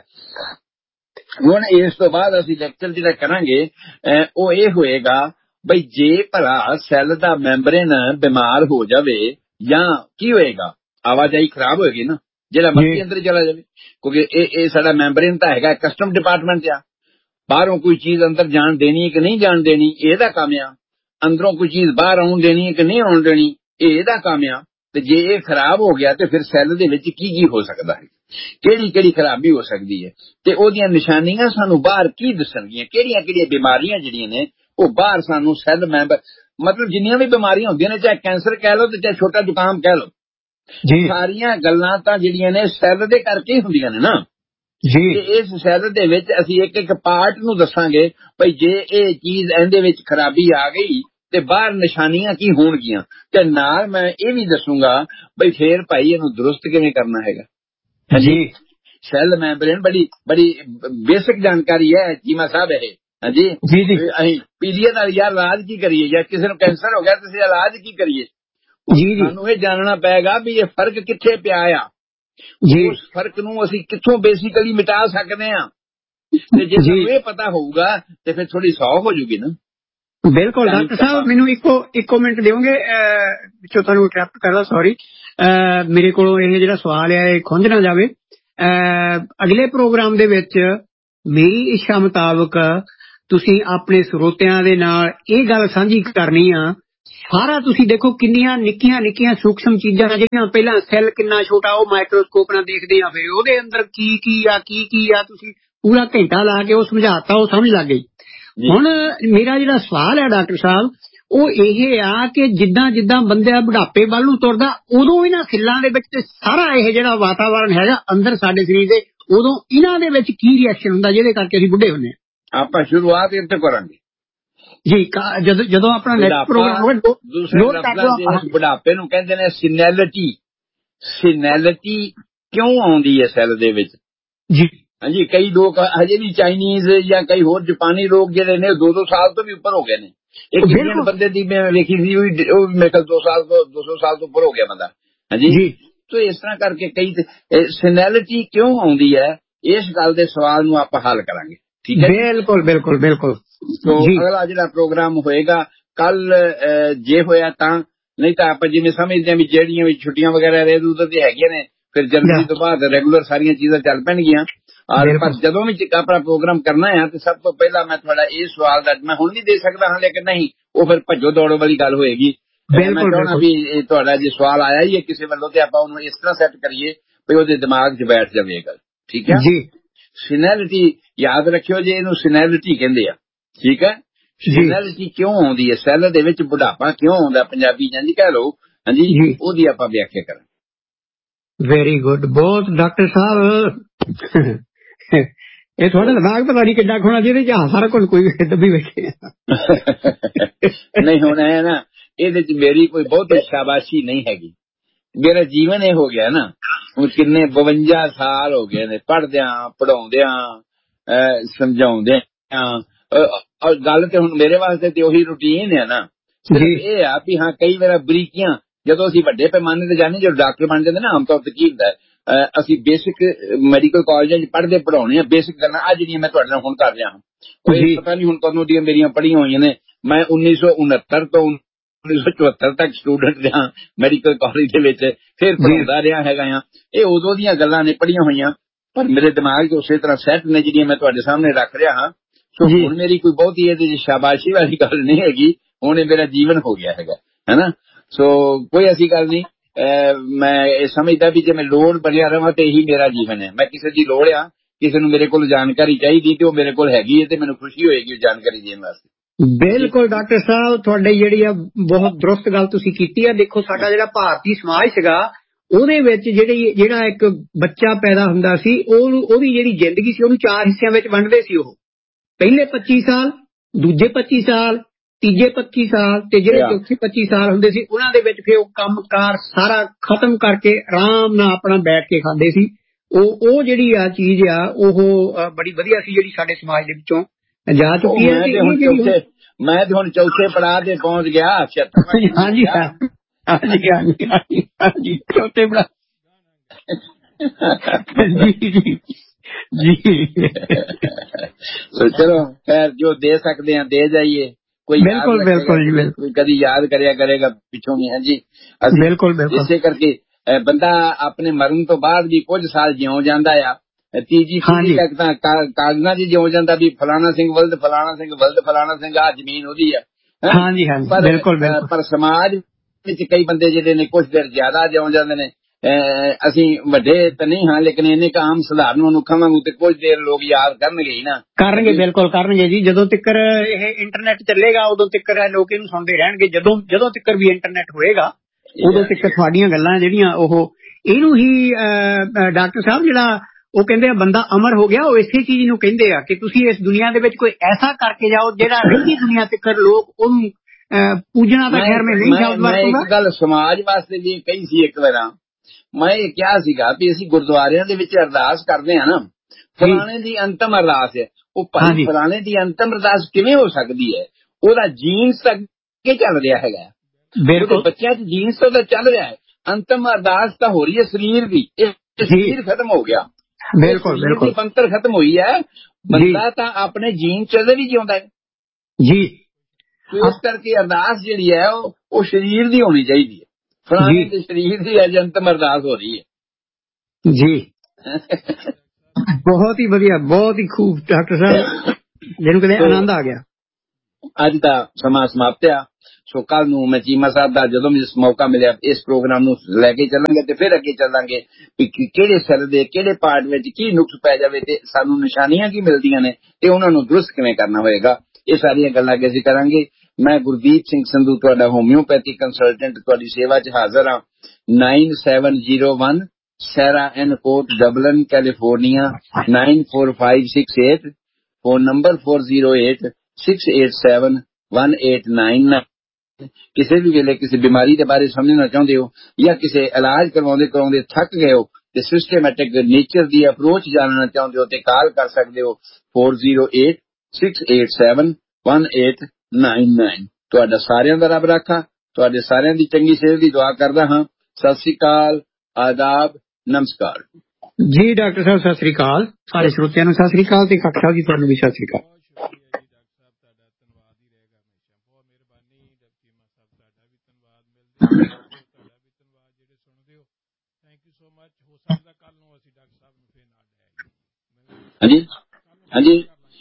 A: ਹੁਣ ਇਸ ਤੋਂ ਬਾਅਦ ਅਸੀਂ ਲੈਕਚਰ ਜਿਹੜਾ ਕਰਾਂਗੇ ਉਹ ਇਹ ਹੋਏਗਾ ਬਈ ਜੇ ਭਲਾ ਸੈੱਲ ਦਾ ਮੈਂਬਰੇਨ ਬਿਮਾਰ ਹੋ ਜਾਵੇ ਜਾਂ ਕੀ ਹੋਏਗਾ, ਆਵਾਜਾਈ ਖਰਾਬ ਹੋਏਗੀ ਨਾ, ਜਿਹੜਾ ਮਰਜ਼ੀ ਅੰਦਰ ਚਲਾ ਜਾਵੇ, ਕਿਉਂਕਿ ਇਹ ਇਹ ਸਾਡਾ ਮੈਂਬਰੇਨ ਤਾਂ ਹੈਗਾ ਕਸਟਮ ਡਿਪਾਰਟਮੈਂਟ ਆ। ਬਾਹਰੋਂ ਕੋਈ ਚੀਜ਼ ਅੰਦਰ ਜਾਣ ਦੇਣੀ ਕਿ ਨਹੀਂ ਜਾਣ ਦੇਣੀ ਇਹਦਾ ਕੰਮ ਆ, ਅੰਦਰੋਂ ਕੋਈ ਚੀਜ਼ ਬਾਹਰ ਆਉਣ ਦੇਣੀ ਕਿ ਨਹੀਂ ਆਉਣ ਦੇਣੀ ਇਹ ਇਹਦਾ ਕੰਮ ਆ। ਤੇ ਜੇ ਇਹ ਖਰਾਬ ਹੋ ਗਿਆ ਤੇ ਫਿਰ ਸੈੱਲ ਦੇ ਵਿੱਚ ਕੀ ਕੀ ਹੋ ਸਕਦਾ ਹੈ, ਕਿਹੜੀ ਕਿਹੜੀ ਖਰਾਬੀ ਹੋ ਸਕਦੀ ਹੈ ਤੇ ਉਹਦੀਆਂ ਨਿਸ਼ਾਨੀਆਂ ਸਾਨੂੰ ਬਾਹਰ ਕੀ ਦੱਸਣਗੀਆਂ, ਕਿਹੜੀਆਂ ਕਿਹੜੀਆਂ ਬਿਮਾਰੀਆਂ ਜਿਹੜੀਆਂ ਨੇ ਉਹ ਬਾਹਰ ਸਾਨੂੰ ਸੈੱਲ ਮੈਂਬਰ, ਮਤਲਬ ਜਿੰਨੀਆਂ ਵੀ ਬਿਮਾਰੀਆਂ ਹੁੰਦੀਆਂ ਨੇ, ਚਾਹੇ ਕੈਂਸਰ ਕਹਿ ਲਓ ਤੇ ਚਾਹੇ ਛੋਟਾ ਜ਼ੁਕਾਮ ਕਹਿ ਲਓ, ਸਾਰੀਆਂ ਗੱਲਾਂ ਤਾਂ ਜਿਹੜੀਆਂ ਨੇ ਸੈੱਲ ਦੇ ਕਰਕੇ ਹੀ ਹੁੰਦੀਆਂ ਨੇ ਨਾ ਜੀ। ਤੇ ਇਸ ਸੈੱਲ ਦੇ ਵਿੱਚ ਅਸੀਂ ਇੱਕ ਇੱਕ ਪਾਰਟ ਨੂੰ ਦੱਸਾਂਗੇ ਭਈ ਜੇ ਇਹ ਚੀਜ਼ ਇਹਦੇ ਵਿੱਚ ਖਰਾਬੀ ਆ ਗਈ ਤੇ ਬਾਹਰ ਨਿਸ਼ਾਨੀਆਂ ਕੀ ਹੋਣਗੀਆਂ, ਤੇ ਨਾਲ ਮੈਂ ਇਹ ਵੀ ਦੱਸੂਗਾ ਬਈ ਫੇਰ ਭਾਈ ਇਹਨੂੰ ਦਰੁਸਤ ਕਿਵੇਂ ਕਰਨਾ ਹੈਗਾ। ਹਾਂਜੀ, ਸੈੱਲ ਮੈਂਬਰੇਨ ਬੜੀ ਬੜੀ ਬੇਸਿਕ ਜਾਣਕਾਰੀ ਹੈ ਜੀਮਾ ਸਾਹਿਬ ਇਹ। ਹਾਂਜੀ ਜੀ ਜੀ, ਅਸੀਂ ਪੀਲੀਏ ਦਾ ਯਾਰ ਇਲਾਜ ਕੀ ਕਰੀਏ, ਜਾਂ ਕਿਸੇ ਨੂੰ ਕੈਂਸਰ ਹੋ ਗਿਆ ਤੁਸੀਂ ਇਲਾਜ ਕੀ ਕਰੀਏ ਜੀ ਜੀ, ਸਾਨੂੰ ਇਹ ਜਾਣਨਾ ਪਏਗਾ ਵੀ ਇਹ ਫਰਕ ਕਿੱਥੇ ਪਿਆ ਆ ਜੀ, ਉਸ ਫਰਕ ਨੂੰ ਅਸੀਂ ਕਿੱਥੋਂ ਬੇਸਿਕਲੀ ਮਿਟਾ ਸਕਦੇ ਹਾਂ। ਤੇ ਜੇ ਸਾਨੂੰ ਇਹ ਪਤਾ ਹੋਊਗਾ ਤੇ ਫਿਰ ਥੋੜੀ ਸੌਖ ਹੋ ਜੂਗੀ ਨਾ।
B: ਬਿਲਕੁਲ ਡਾਕਟਰ ਸਾਹਿਬ, ਮੈਨੂੰ ਇੱਕੋ ਇੱਕੋ ਮਿੰਟ ਦਿਓਗੇ, ਵਿੱਚੋਂ ਤੁਹਾਨੂੰ ਇੰਟਰਪਟ ਕਰਦਾ, ਸੌਰੀ, ਮੇਰੇ ਕੋਲੋਂ ਇਹ ਜਿਹੜਾ ਸਵਾਲ ਹੈ ਇਹ ਖੁੰਝ ਨਾ ਜਾਵੇ। ਅਗਲੇ ਪ੍ਰੋਗਰਾਮ ਦੇ ਵਿੱਚ ਮੇਰੀ ਇੱਛਾ ਮੁਤਾਬਕ ਤੁਸੀਂ ਆਪਣੇ ਸਰੋਤਿਆਂ ਦੇ ਨਾਲ ਇਹ ਗੱਲ ਸਾਂਝੀ ਕਰਨੀ ਆ। ਸਾਰਾ ਤੁਸੀਂ ਦੇਖੋ ਕਿੰਨੀਆਂ ਨਿੱਕੀਆਂ ਨਿੱਕੀਆਂ ਸੂਖਸ਼ਮ ਚੀਜ਼ਾਂ ਜਿਹੜੀਆਂ ਪਹਿਲਾਂ ਸੈੱਲ ਕਿੰਨਾ ਛੋਟਾ ਉਹ ਮਾਈਕਰੋਸਕੋਪ ਨਾਲ ਦੇਖਦੇ ਆ, ਫਿਰ ਉਹਦੇ ਅੰਦਰ ਕੀ ਕੀ ਆ ਕੀ ਕੀ ਆ ਤੁਸੀਂ ਪੂਰਾ ਘੰਟਾ ਲਾ ਕੇ ਉਹ ਸਮਝਾਤਾ, ਉਹ ਸਮਝ ਲੱਗ ਗਈ। ਹੁਣ ਮੇਰਾ ਜਿਹੜਾ ਸਵਾਲ ਹੈ ਡਾਕਟਰ ਸਾਹਿਬ ਉਹ ਇਹ ਆ ਕਿ ਜਿੱਦਾਂ ਜਿੱਦਾਂ ਬੰਦਾ ਬੁਢਾਪੇ ਵੱਲ ਨੂੰ ਤੁਰਦਾ ਉਦੋਂ ਇਹਨਾਂ ਸੈੱਲਾਂ ਦੇ ਵਿੱਚ ਤੇ ਸਾਰਾ ਇਹ ਜਿਹੜਾ ਵਾਤਾਵਰਨ ਹੈਗਾ ਅੰਦਰ ਸਾਡੇ ਸਰੀਰ ਦੇ, ਉਦੋਂ ਇਹਨਾਂ ਦੇ ਵਿੱਚ ਕੀ ਰਿਐਕਸ਼ਨ ਹੁੰਦਾ ਜਿਹਦੇ ਕਰਕੇ ਅਸੀਂ ਬੁੱਢੇ ਹੁੰਦੇ ਹਾਂ?
A: ਆਪਾਂ ਸ਼ੁਰੂਆਤ ਇੱਥੇ ਕਰਾਂਗੇ ਜੀ।
B: ਜਦੋਂ ਜਦੋਂ ਆਪਣਾ ਨੈਕਸਟ ਪ੍ਰੋਗਰਾਮ ਹੋਵੇ,
A: ਬੁਢਾਪੇ ਨੂੰ ਕਹਿੰਦੇ ਨੇ ਸਿਨੈਲਿਟੀ। ਸਿਨੈਲਿਟੀ ਕਿਉਂ ਆਉਂਦੀ ਹੈ ਸੈੱਲ ਦੇ ਵਿੱਚ ਜੀ? ਹਾਂਜੀ, ਕਈ ਲੋਕ ਹਜੇ ਵੀ ਚਾਈਨੀਜ਼ ਜਾਂ ਕਈ ਹੋਰ ਜਾਪਾਨੀ ਲੋਕ ਜਿਹੜੇ ਨੇ ਦੋ ਦੋ ਸਾਲ ਤੋਂ ਵੀ ਉੱਪਰ ਹੋ ਗਏ ਨੇ। ਇੱਕ ਇੰਡੀਅਨ ਬੰਦੇ ਦੀ ਮੈਂ ਵੇਖੀ ਸੀ ਉਹ ਮੇਰੇ ਕੋਲ ਦੋ ਸਾਲ ਤੋਂ ਦੋ ਸੌ ਸਾਲ ਤੋਂ ਉੱਪਰ ਹੋ ਗਿਆ ਬੰਦਾ। ਹਾਂਜੀ, ਤੋ ਇਸ ਤਰ੍ਹਾਂ ਕਰਕੇ ਕਈ ਸਿਨੈਲਿਟੀ ਕਿਉਂ ਆਉਂਦੀ ਹੈ, ਇਸ ਗੱਲ ਦੇ ਸਵਾਲ ਨੂੰ ਆਪਾਂ ਹੱਲ ਕਰਾਂਗੇ। ਠੀਕ ਹੈ, ਬਿਲਕੁਲ ਬਿਲਕੁਲ ਬਿਲਕੁਲ। ਤੋ ਅਗਲਾ ਜਿਹੜਾ ਪ੍ਰੋਗਰਾਮ ਹੋਏਗਾ ਕੱਲ ਜੇ ਹੋਇਆ ਤਾਂ, ਨਹੀਂ ਤਾਂ ਆਪਾਂ ਜਿਵੇਂ ਸਮਝਦੇ ਹਾਂ ਵੀ ਜਿਹੜੀਆਂ ਵੀ ਛੁੱਟੀਆਂ ਵਗੈਰਾ ਰਹਿ ਦੂ ਤੇ ਹੈਗੀਆਂ ਨੇ, ਫਿਰ ਜਨਵਰੀ ਤੋਂ ਬਾਅਦ ਰੈਗੂਲਰ ਸਾਰੀਆਂ ਚੀਜ਼ਾਂ ਚੱਲ ਪੈਣਗੀਆਂ। ਪਰ ਜਦੋਂ ਵੀ ਆਪਣਾ ਪ੍ਰੋਗਰਾਮ ਕਰਨਾ ਹੈ ਤੇ ਸਭ ਤੋਂ ਪਹਿਲਾਂ ਮੈਂ ਤੁਹਾਡਾ ਇਹ ਸਵਾਲ ਦਾ ਮੈਂ ਹੁਣ ਵੀ ਦੇ ਸਕਦਾ ਹਾਂ, ਲੇਕਿਨ ਨਹੀਂ ਉਹ ਫਿਰ ਭੱਜੋ ਦੌੜੋ ਵਾਲੀ ਗੱਲ ਹੋਏਗੀ। ਮੈਂ ਚਾਹੁੰਦਾ ਵੀ ਤੁਹਾਡਾ ਜੇ ਸਵਾਲ ਆਇਆ ਹੀ ਹੈ ਕਿਸੇ ਵੱਲੋਂ ਤੇ ਆਪਾਂ ਉਹਨੂੰ ਇਸ ਤਰ੍ਹਾਂ ਸੈੱਟ ਕਰੀਏ ਵੀ ਉਹਦੇ ਦਿਮਾਗ 'ਚ ਬੈਠ ਜਾਵੇ ਗੱਲ। ਠੀਕ ਹੈ ਜੀ। ਸਿਨੈਲਿਟੀ ਯਾਦ ਰੱਖਿਓ ਜੇ, ਇਹਨੂੰ ਸਿਨੈਲਿਟੀ ਕਹਿੰਦੇ ਆ। ਠੀਕ ਹੈ, ਸਿਨੈਲਿਟੀ ਕਿਉਂ ਆਉਂਦੀ ਹੈ ਸੈੱਲ ਦੇ ਵਿੱਚ, ਬੁਢਾਪਾ ਕਿਉਂ ਆਉਂਦਾ ਪੰਜਾਬੀ ਜਾਂਦੀ ਕਹਿ ਲਓ। ਹਾਂਜੀ, ਉਹਦੀ ਆਪਾਂ ਵਿਆਖਿਆ ਕਰਾਂਗੇ।
B: ਵੈਰੀ ਗੁੱਡ, ਬਹੁਤ ਡਾਕਟਰ ਸਾਹਿਬ ਇਹ ਤੁਹਾਡਾ ਦਿਮਾਗ ਪਤਾ ਨਹੀਂ ਕਿੱਡਾ ਖੋਣਾ ਜਿਹਦੇ ਚ ਸਾਰਾ ਕੁਝ ਕੋਈ ਦੱਬੀ ਬੈਠੇ।
A: ਨਹੀਂ ਹੁਣ ਹੈ ਨਾ, ਇਹਦੇ ਚ ਮੇਰੀ ਕੋਈ ਬਹੁਤ ਸ਼ਾਬਾਸ਼ੀ ਨਹੀਂ ਹੈਗੀ। ਮੇਰਾ ਜੀਵਨ ਇਹ ਹੋ ਗਿਆ ਨਾ, ਹੁਣ ਕਿੰਨੇ ਬਵੰਜਾ ਸਾਲ ਹੋ ਗਏ ਨੇ ਪੜ੍ਹਦਿਆਂ ਪੜ੍ਹਾਉਂਦਿਆਂ ਸਮਝਾਉਂਦਿਆਂ। ਗੱਲ ਤੇ ਹੁਣ ਮੇਰੇ ਵਾਸਤੇ ਤੇ ਉਹੀ ਰੂਟੀਨ ਹੈ ਨਾ। ਇਹ ਆ ਵੀ ਹਾਂ ਕਈ ਵਾਰ ਬਰੀਕੀਆਂ ਜਦੋਂ ਅਸੀਂ ਵੱਡੇ ਪੈਮਾਨੇ ਤੇ ਜਾਂਦੇ, ਜਦੋਂ ਡਾਕਟਰ ਬਣ ਜਾਂਦੇ ਨਾ, ਆਮ ਤੌਰ ਤੇ ਕੀ ਹੁੰਦਾ ਅਸੀਂ ਬੇਸਿਕ ਮੈਡੀਕਲ ਕਾਲਜਾਂ 'ਚ ਪੜ੍ਹਦੇ ਪੜ੍ਹਾਉਣੇ ਆ ਬੇਸਿਕ ਗੱਲਾਂ ਆ ਜਿਹੜੀਆਂ ਮੈਂ ਤੁਹਾਡੇ ਨਾਲ ਹੁਣ ਕਰ ਰਿਹਾ ਹਾਂ। ਕੋਈ ਪਤਾ ਨਹੀਂ ਹੁਣ ਕਦੋਂ ਦੀਆਂ ਮੇਰੀਆਂ ਪੜ੍ਹੀਆਂ ਹੋਈਆਂ ਨੇ। ਮੈਂ ਉੱਨੀ ਸੌ ਉਨੱਤਰ ਤੋਂ ਉੱਨੀ ਸੌ ਚੁਹੱਤਰ ਤੱਕ ਸਟੂਡੈਂਟ ਰਿਹਾ ਮੈਡੀਕਲ ਕਾਲਜ ਦੇ ਵਿੱਚ, ਫਿਰ ਪੜ੍ਹਾਉਂਦਾ ਰਿਹਾ ਹੈਗਾ ਆ। ਇਹ ਉਦੋਂ ਦੀਆਂ ਗੱਲਾਂ ਨੇ ਪੜ੍ਹੀਆਂ ਹੋਈਆਂ, ਪਰ ਮੇਰੇ ਦਿਮਾਗ 'ਚ ਉਸੇ ਤਰ੍ਹਾਂ ਸੈੱਟ ਨੇ ਜਿਹੜੀਆਂ ਮੈਂ ਤੁਹਾਡੇ ਸਾਹਮਣੇ ਰੱਖ ਰਿਹਾ ਹਾਂ। ਸੋ ਹੁਣ ਮੇਰੀ ਕੋਈ ਬਹੁਤੀ ਇਹਦੇ 'ਚ ਸ਼ਾਬਾਸ਼ੀ ਵਾਲੀ ਗੱਲ ਨਹੀਂ ਹੈਗੀ, ਹੁਣ ਇਹ ਮੇਰਾ ਜੀਵਨ ਹੋ ਗਿਆ ਹੈਗਾ, ਹੈ ਨਾ। ਸੋ ਕੋਈ ਐਸੀ ਗੱਲ ਨਹੀਂ। ਮੈਂ ਇਹ ਸਮਝਦਾ ਵੀ ਜੇ ਮੈਂ ਲੋੜ ਬਣਿਆ ਰਵਾਂ ਤੇ ਇਹੀ ਮੇਰਾ ਜੀਵਨ ਹੈ। ਮੈਂ ਕਿਸੇ ਦੀ ਲੋੜ ਆ, ਕਿਸੇ ਨੂੰ ਮੇਰੇ ਕੋਲ ਜਾਣਕਾਰੀ ਚਾਹੀਦੀ ਤੇ ਉਹ ਮੇਰੇ ਕੋਲ ਹੈਗੀ ਹੈ ਤੇ ਮੈਨੂੰ ਖੁਸ਼ੀ ਹੋਏਗੀ ਜਾਣਕਾਰੀ ਦੇਣ ਵਾਸਤੇ।
B: ਬਿਲਕੁਲ ਡਾਕਟਰ ਸਾਹਿਬ, ਤੁਹਾਡੀ ਜਿਹੜੀ ਆ ਬਹੁਤ ਦਰੁਸਤ ਗੱਲ ਤੁਸੀਂ ਕੀਤੀ ਆ। ਦੇਖੋ ਸਾਡਾ ਜਿਹੜਾ ਭਾਰਤੀ ਸਮਾਜ ਸੀਗਾ ਉਹਦੇ ਵਿੱਚ ਜਿਹੜੀ ਜਿਹੜਾ ਇੱਕ ਬੱਚਾ ਪੈਦਾ ਹੁੰਦਾ ਸੀ ਉਹਨੂੰ ਉਹਦੀ ਜਿਹੜੀ ਜ਼ਿੰਦਗੀ ਸੀ ਉਹਨੂੰ ਚਾਰ ਹਿੱਸਿਆਂ ਵਿੱਚ ਵੰਡਦੇ ਸੀ। ਉਹ ਪਹਿਲੇ ਪੱਚੀ ਸਾਲ, ਦੂਜੇ ਪੱਚੀ ਸਾਲ, ਤੀਜੇ ਪੱਚੀ ਸਾਲ ਤੇ ਜਿਹੜੇ ਚੌਥੇ ਪੱਚੀ ਸਾਲ ਹੁੰਦੇ ਸੀ ਉਹਨਾਂ ਦੇ ਵਿੱਚ ਫਿਰ ਉਹ ਕੰਮਕਾਰ ਸਾਰਾ ਖਤਮ ਕਰਕੇ ਆਰਾਮ ਨਾਲ ਆਪਣਾ ਬੈਠ ਕੇ ਖਾਂਦੇ ਸੀ। ਉਹ ਉਹ ਜਿਹੜੀ ਆ ਚੀਜ਼ ਆ ਉਹ ਬੜੀ ਵਧੀਆ ਸੀ ਜਿਹੜੀ ਸਾਡੇ ਸਮਾਜ ਦੇ ਵਿੱਚੋਂ ਜਾ ਚੁੱਕੀ ਹੈ।
A: ਮੈਂ ਤੇ ਹੁਣ ਚੌਥੇ ਪੜਾਅ ਤੇ ਪਹੁੰਚ ਗਿਆ।
B: ਹਾਂਜੀ ਹਾਂਜੀ ਹਾਂਜੀ ਹਾਂਜੀ ਹਾਂਜੀ ਚੌਥੇ ਪੜਾਅ ਜੀ ਜੀ ਜੀ।
A: ਚਲੋ ਖੈਰ ਜੋ ਦੇ ਸਕਦੇ ਹਾਂ ਦੇ ਜਾਈਏ। ਕੋਈ
B: ਬਿਲਕੁਲ ਬਿਲਕੁਲ ਜੀ ਬਿਲਕੁਲ,
A: ਕਦੀ ਯਾਦ ਕਰਿਆ ਕਰੇਗਾ ਪਿੱਛੋਂ ਵੀ। ਹਾਂਜੀ
B: ਬਿਲਕੁਲ ਬਿਲਕੁਲ। ਇਸੇ
A: ਕਰਕੇ ਬੰਦਾ ਆਪਣੇ ਮਰਨ ਤੋਂ ਬਾਅਦ ਵੀ ਕੁਝ ਸਾਲ ਜਿਉਂ ਜਾਂਦਾ ਆ। ਤੀਜੀ ਪੀੜ੍ਹੀ ਤੱਕ ਤਾਂ ਕਾਗਜ਼ਾਂ 'ਚ ਜਿਉਂ ਜਾਂਦਾ ਵੀ ਫਲਾਣਾ ਸਿੰਘ ਵਲਦ ਫਲਾਣਾ ਸਿੰਘ ਵਲਦ ਫਲਾਣਾ ਸਿੰਘ ਆ ਜ਼ਮੀਨ ਉਹਦੀ ਆ।
B: ਹਾਂਜੀ ਹਾਂਜੀ ਬਿਲਕੁਲ ਬਿਲਕੁਲ।
A: ਪਰ ਸਮਾਜ ਵਿੱਚ ਕਈ ਬੰਦੇ ਜਿਹੜੇ ਨੇ ਕੁਝ ਦੇਰ ਜ਼ਿਆਦਾ ਜਿਉਂ ਜਾਂਦੇ ਨੇ। ਅਸੀਂ ਵੱਡੇ ਤਾਂ ਨਹੀਂ ਹਾਂ ਲੇਕਿਨ ਇੰਨੇ ਕੁ ਆਮ ਸਧਾਰਨ ਮਨੁੱਖਾਂ ਵਾਂਗੂ ਤੇ ਕੁਝ ਦੇਰ ਲੋਕ ਯਾਦ ਕਰਨਗੇ ਹੀ ਨਾ।
B: ਕਰਨਗੇ, ਬਿਲਕੁਲ ਕਰਨਗੇ ਜੀ। ਜਦੋਂ ਤੱਕ ਇਹ ਇੰਟਰਨੈਟ ਚੱਲੇਗਾ ਉਦੋਂ ਤੱਕ ਲੋਕ ਇਹਨੂੰ ਸੁਣਦੇ ਰਹਿਣਗੇ। ਜਦੋਂ ਜਦੋਂ ਤੱਕ ਵੀ ਇੰਟਰਨੈਟ ਹੋਏਗਾ ਉਦੋਂ ਤੱਕ ਤੁਹਾਡੀਆਂ ਗੱਲਾਂ ਜਿਹੜੀਆਂ ਉਹ ਇਹਨੂੰ ਹੀ ਡਾਕਟਰ ਸਾਹਿਬ ਜਿਹੜਾ ਉਹ ਕਹਿੰਦੇ ਆ ਬੰਦਾ ਅਮਰ ਹੋ ਗਿਆ, ਉਹ ਇਸੇ ਚੀਜ਼ ਨੂੰ ਕਹਿੰਦੇ ਆ ਕਿ ਤੁਸੀਂ ਇਸ ਦੁਨੀਆ ਦੇ ਵਿੱਚ ਕੋਈ ਐਸਾ ਕਰਕੇ ਜਾਓ ਜਿਹੜਾ ਰਹਿੰਦੀ ਦੁਨੀਆ ਤੱਕ ਲੋਕ ਉਹਨੂੰ ਪੂਜਣਾ ਤਾਂ ਖੈਰ ਮੈਂ ਨਹੀਂ ਸ਼ਬਦ ਵਰਤੂੰਗਾ।
A: ਮੈਂ ਇੱਕ ਗੱਲ ਸਮਾਜ ਵਾਸਤੇ ਵੀ ਕਹੀ ਸੀ ਇੱਕ ਵਾਰ, ਮੈਂ ਇਹ ਕਿਹਾ ਸੀਗਾ ਵੀ ਅਸੀਂ ਗੁਰਦੁਆਰਿਆਂ ਦੇ ਵਿੱਚ ਅਰਦਾਸ ਕਰਦੇ ਹਾਂ ਨਾ, ਫਲਾਣੇ ਦੀ ਅੰਤਮ ਅਰਦਾਸ ਹੈ। ਉਹ ਭਾਈ ਫਲਾਣੇ ਦੀ ਅੰਤਮ ਅਰਦਾਸ ਕਿਵੇਂ ਹੋ ਸਕਦੀ ਹੈ? ਉਹਦਾ ਜੀਨਸ ਤੱਕ ਕੇ ਚੱਲ ਰਿਹਾ ਹੈਗਾ, ਬਿਲਕੁਲ ਬੱਚਿਆਂ ਚ ਜੀਨਸ ਤਾਂ ਚੱਲ ਰਿਹਾ ਹੈ। ਅੰਤਮ ਅਰਦਾਸ ਤਾਂ ਹੋ ਰਹੀ ਹੈ ਸਰੀਰ ਦੀ। ਇਹ ਸਰੀਰ ਖਤਮ ਹੋ ਗਿਆ, ਬਿਲਕੁਲ ਬਿਲਕੁਲ ਪੰਤਰ ਖਤਮ ਹੋਈ ਹੈ। ਬੰਦਾ ਤਾਂ ਆਪਣੇ ਜੀਨ ਚ ਵੀ ਜਿਉਂਦਾ ਹੈ ਜੀ। ਇਸ ਕਰਕੇ ਅਰਦਾਸ ਜਿਹੜੀ ਹੈ ਉਹ ਉਹ ਸਰੀਰ ਦੀ ਹੋਣੀ ਚਾਹੀਦੀ ਹੈ। ਫਲਾਣੇ ਦੇ ਸਰੀਰ ਦੀ ਅੱਜ ਅੰਤਮ ਅਰਦਾਸ ਹੋ ਰਹੀ ਹੈ ਜੀ। ਬਹੁਤ ਹੀ ਵਧੀਆ, ਬਹੁਤ ਹੀ ਖੂਬ ਡਾਕਟਰ ਸਾਹਿਬ।
B: ਜਿਹਨੂੰ ਕਹਿੰਦੇ ਆਨੰਦ ਆ ਗਿਆ।
A: ਅੱਜ ਦਾ ਸਮਾਂ ਸਮਾਪਤ ਆ। ਸੋ ਕੱਲ ਨੂੰ ਮੈਂ ਚੀਮਾ ਸਾਹਿਬ ਦਾ ਜਦੋਂ ਵੀ ਮੌਕਾ ਮਿਲਿਆ ਇਸ ਪ੍ਰੋਗਰਾਮ ਨੂੰ ਲੈ ਕੇ ਚੱਲਾਂਗੇ ਤੇ ਫਿਰ ਅੱਗੇ ਚੱਲਾਂਗੇ ਵੀ ਕਿਹੜੇ ਸੈੱਲ ਦੇ ਕਿਹੜੇ ਪਾਰਟ ਵਿੱਚ ਕੀ ਨੁਕਸ ਪੈ ਜਾਵੇ ਤੇ ਸਾਨੂੰ ਨਿਸ਼ਾਨੀਆਂ ਕੀ ਮਿਲਦੀਆਂ ਨੇ ਤੇ ਉਹਨਾਂ ਨੂੰ ਦਰੁਸਤ ਕਿਵੇਂ ਕਰਨਾ ਹੋਏਗਾ। ਇਹ ਸਾਰੀਆਂ ਗੱਲਾਂ ਅੱਗੇ ਅਸੀਂ ਕਰਾਂਗੇ। ਮੈਂ ਗੁਰਦੀਪ ਸਿੰਘ ਸੰਧੂ ਤੁਹਾਡਾ ਹੋਮਿਓਪੈਥੀ ਕੰਸਲਟੈਂਟ ਤੁਹਾਡੀ ਸੇਵਾ 'ਚ ਹਾਜ਼ਰ ਹਾਂ। ਨਾਈਨ ਸੈਵਨ ਜ਼ੀਰੋ ਵਨ ਸੈਰਾ ਐਨ ਕੋਟ ਡਬਲਨ California nine four five six eight phone number four zero eight six eight seven one eight nine nine. ਕਿਸੇ ਵੀ ਵੇਲੇ ਕਿਸੇ ਬਿਮਾਰੀ ਦੇ ਬਾਰੇ ਸਮਝਣਾ ਚਾਹੁੰਦੇ ਹੋ ਜਾਂ ਕਿਸੇ ਇਲਾਜ ਕਰਵਾਉਂਦੇ ਕਰਵਾਉਂਦੇ ਥੱਕ ਗਏ ਹੋ ਤੇ ਸਿਸਟਮੈਟਿਕ ਨੇਚਰ ਦੀ ਅਪਰੋਚ ਜਾਣਨਾ ਚਾਹੁੰਦੇ ਹੋ ਤੇ ਕਾਲ ਕਰ ਸਕਦੇ ਹੋ four zero eight six eight seven one eight nine nine. ਤੁਹਾਡਾ ਸਾਰਿਆਂ ਦਾ ਰੱਬ ਰਾਖਾ। ਤੁਹਾਡੇ ਸਾਰਿਆਂ ਦੀ ਚੰਗੀ ਸਿਹਤ ਦੀ ਦੁਆ ਕਰਦਾ ਹਾਂ। ਸਤਿ ਸ੍ਰੀ ਅਕਾਲ, ਆਦਾਬ, ਨਮਸਕਾਰ
B: ਜੀ। ਡਾਕਟਰ ਸਾਹਿਬ ਸਤਿ ਸ੍ਰੀ ਅਕਾਲ। ਸਾਰੇ ਸਰੋਤਿਆਂ ਨੂੰ ਸਤਿ ਸ੍ਰੀ ਅਕਾਲ ਤੇ ਕਾਕਾ ਸਾਹਿਬ ਜੀ ਤੁਹਾਨੂੰ ਵੀ ਸਤਿ ਸ੍ਰੀ ਅਕਾਲ।
A: ਹਾਂਜੀ ਹਾਂਜੀ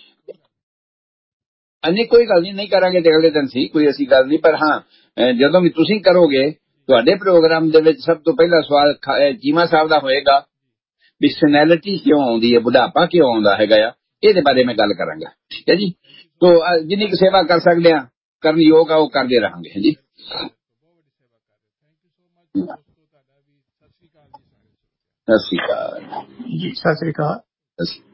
A: ਹਾਂਜੀ ਕੋਈ ਗੱਲ ਨਹੀਂ ਨਹੀਂ ਕਰਾਂਗੇ ਤੇ ਅਗਲੇ ਦਿਨ ਸੀ ਕੋਈ ਐਸੀ ਗੱਲ ਨਹੀਂ। ਪਰ ਹਾਂ ਜਦੋਂ ਵੀ ਤੁਸੀਂ ਕਰੋਗੇ ਤੁਹਾਡੇ ਪ੍ਰੋਗਰਾਮ ਦੇ ਵਿੱਚ ਸਭ ਤੋਂ ਪਹਿਲਾ ਸਵਾਲ ਚੀਮਾ ਸਾਹਿਬ ਦਾ ਹੋਏਗਾ ਵੀ ਸੈਨੈਲਿਟੀ ਕਿਉਂ ਆਉਂਦੀ ਹੈ, ਬੁਢਾਪਾ ਕਿਉਂ ਆਉਂਦਾ ਹੈਗਾ ਆ। ਇਹਦੇ ਬਾਰੇ ਮੈਂ ਗੱਲ ਕਰਾਂਗਾ। ਠੀਕ ਹੈ ਜੀ। ਤੋ ਜਿੰਨੀ ਕੁ ਸੇਵਾ ਕਰ ਸਕਦੇ ਆ ਕਰਨ ਯੋਗ ਆ ਉਹ ਕਰਦੇ ਰਹਾਂਗੇ ਜੀ। ਸਤਿ ਸ਼੍ਰੀ ਅਕਾਲ
B: ਜੀ। ਸਤਿ ਸ਼੍ਰੀ ਅਕਾਲ।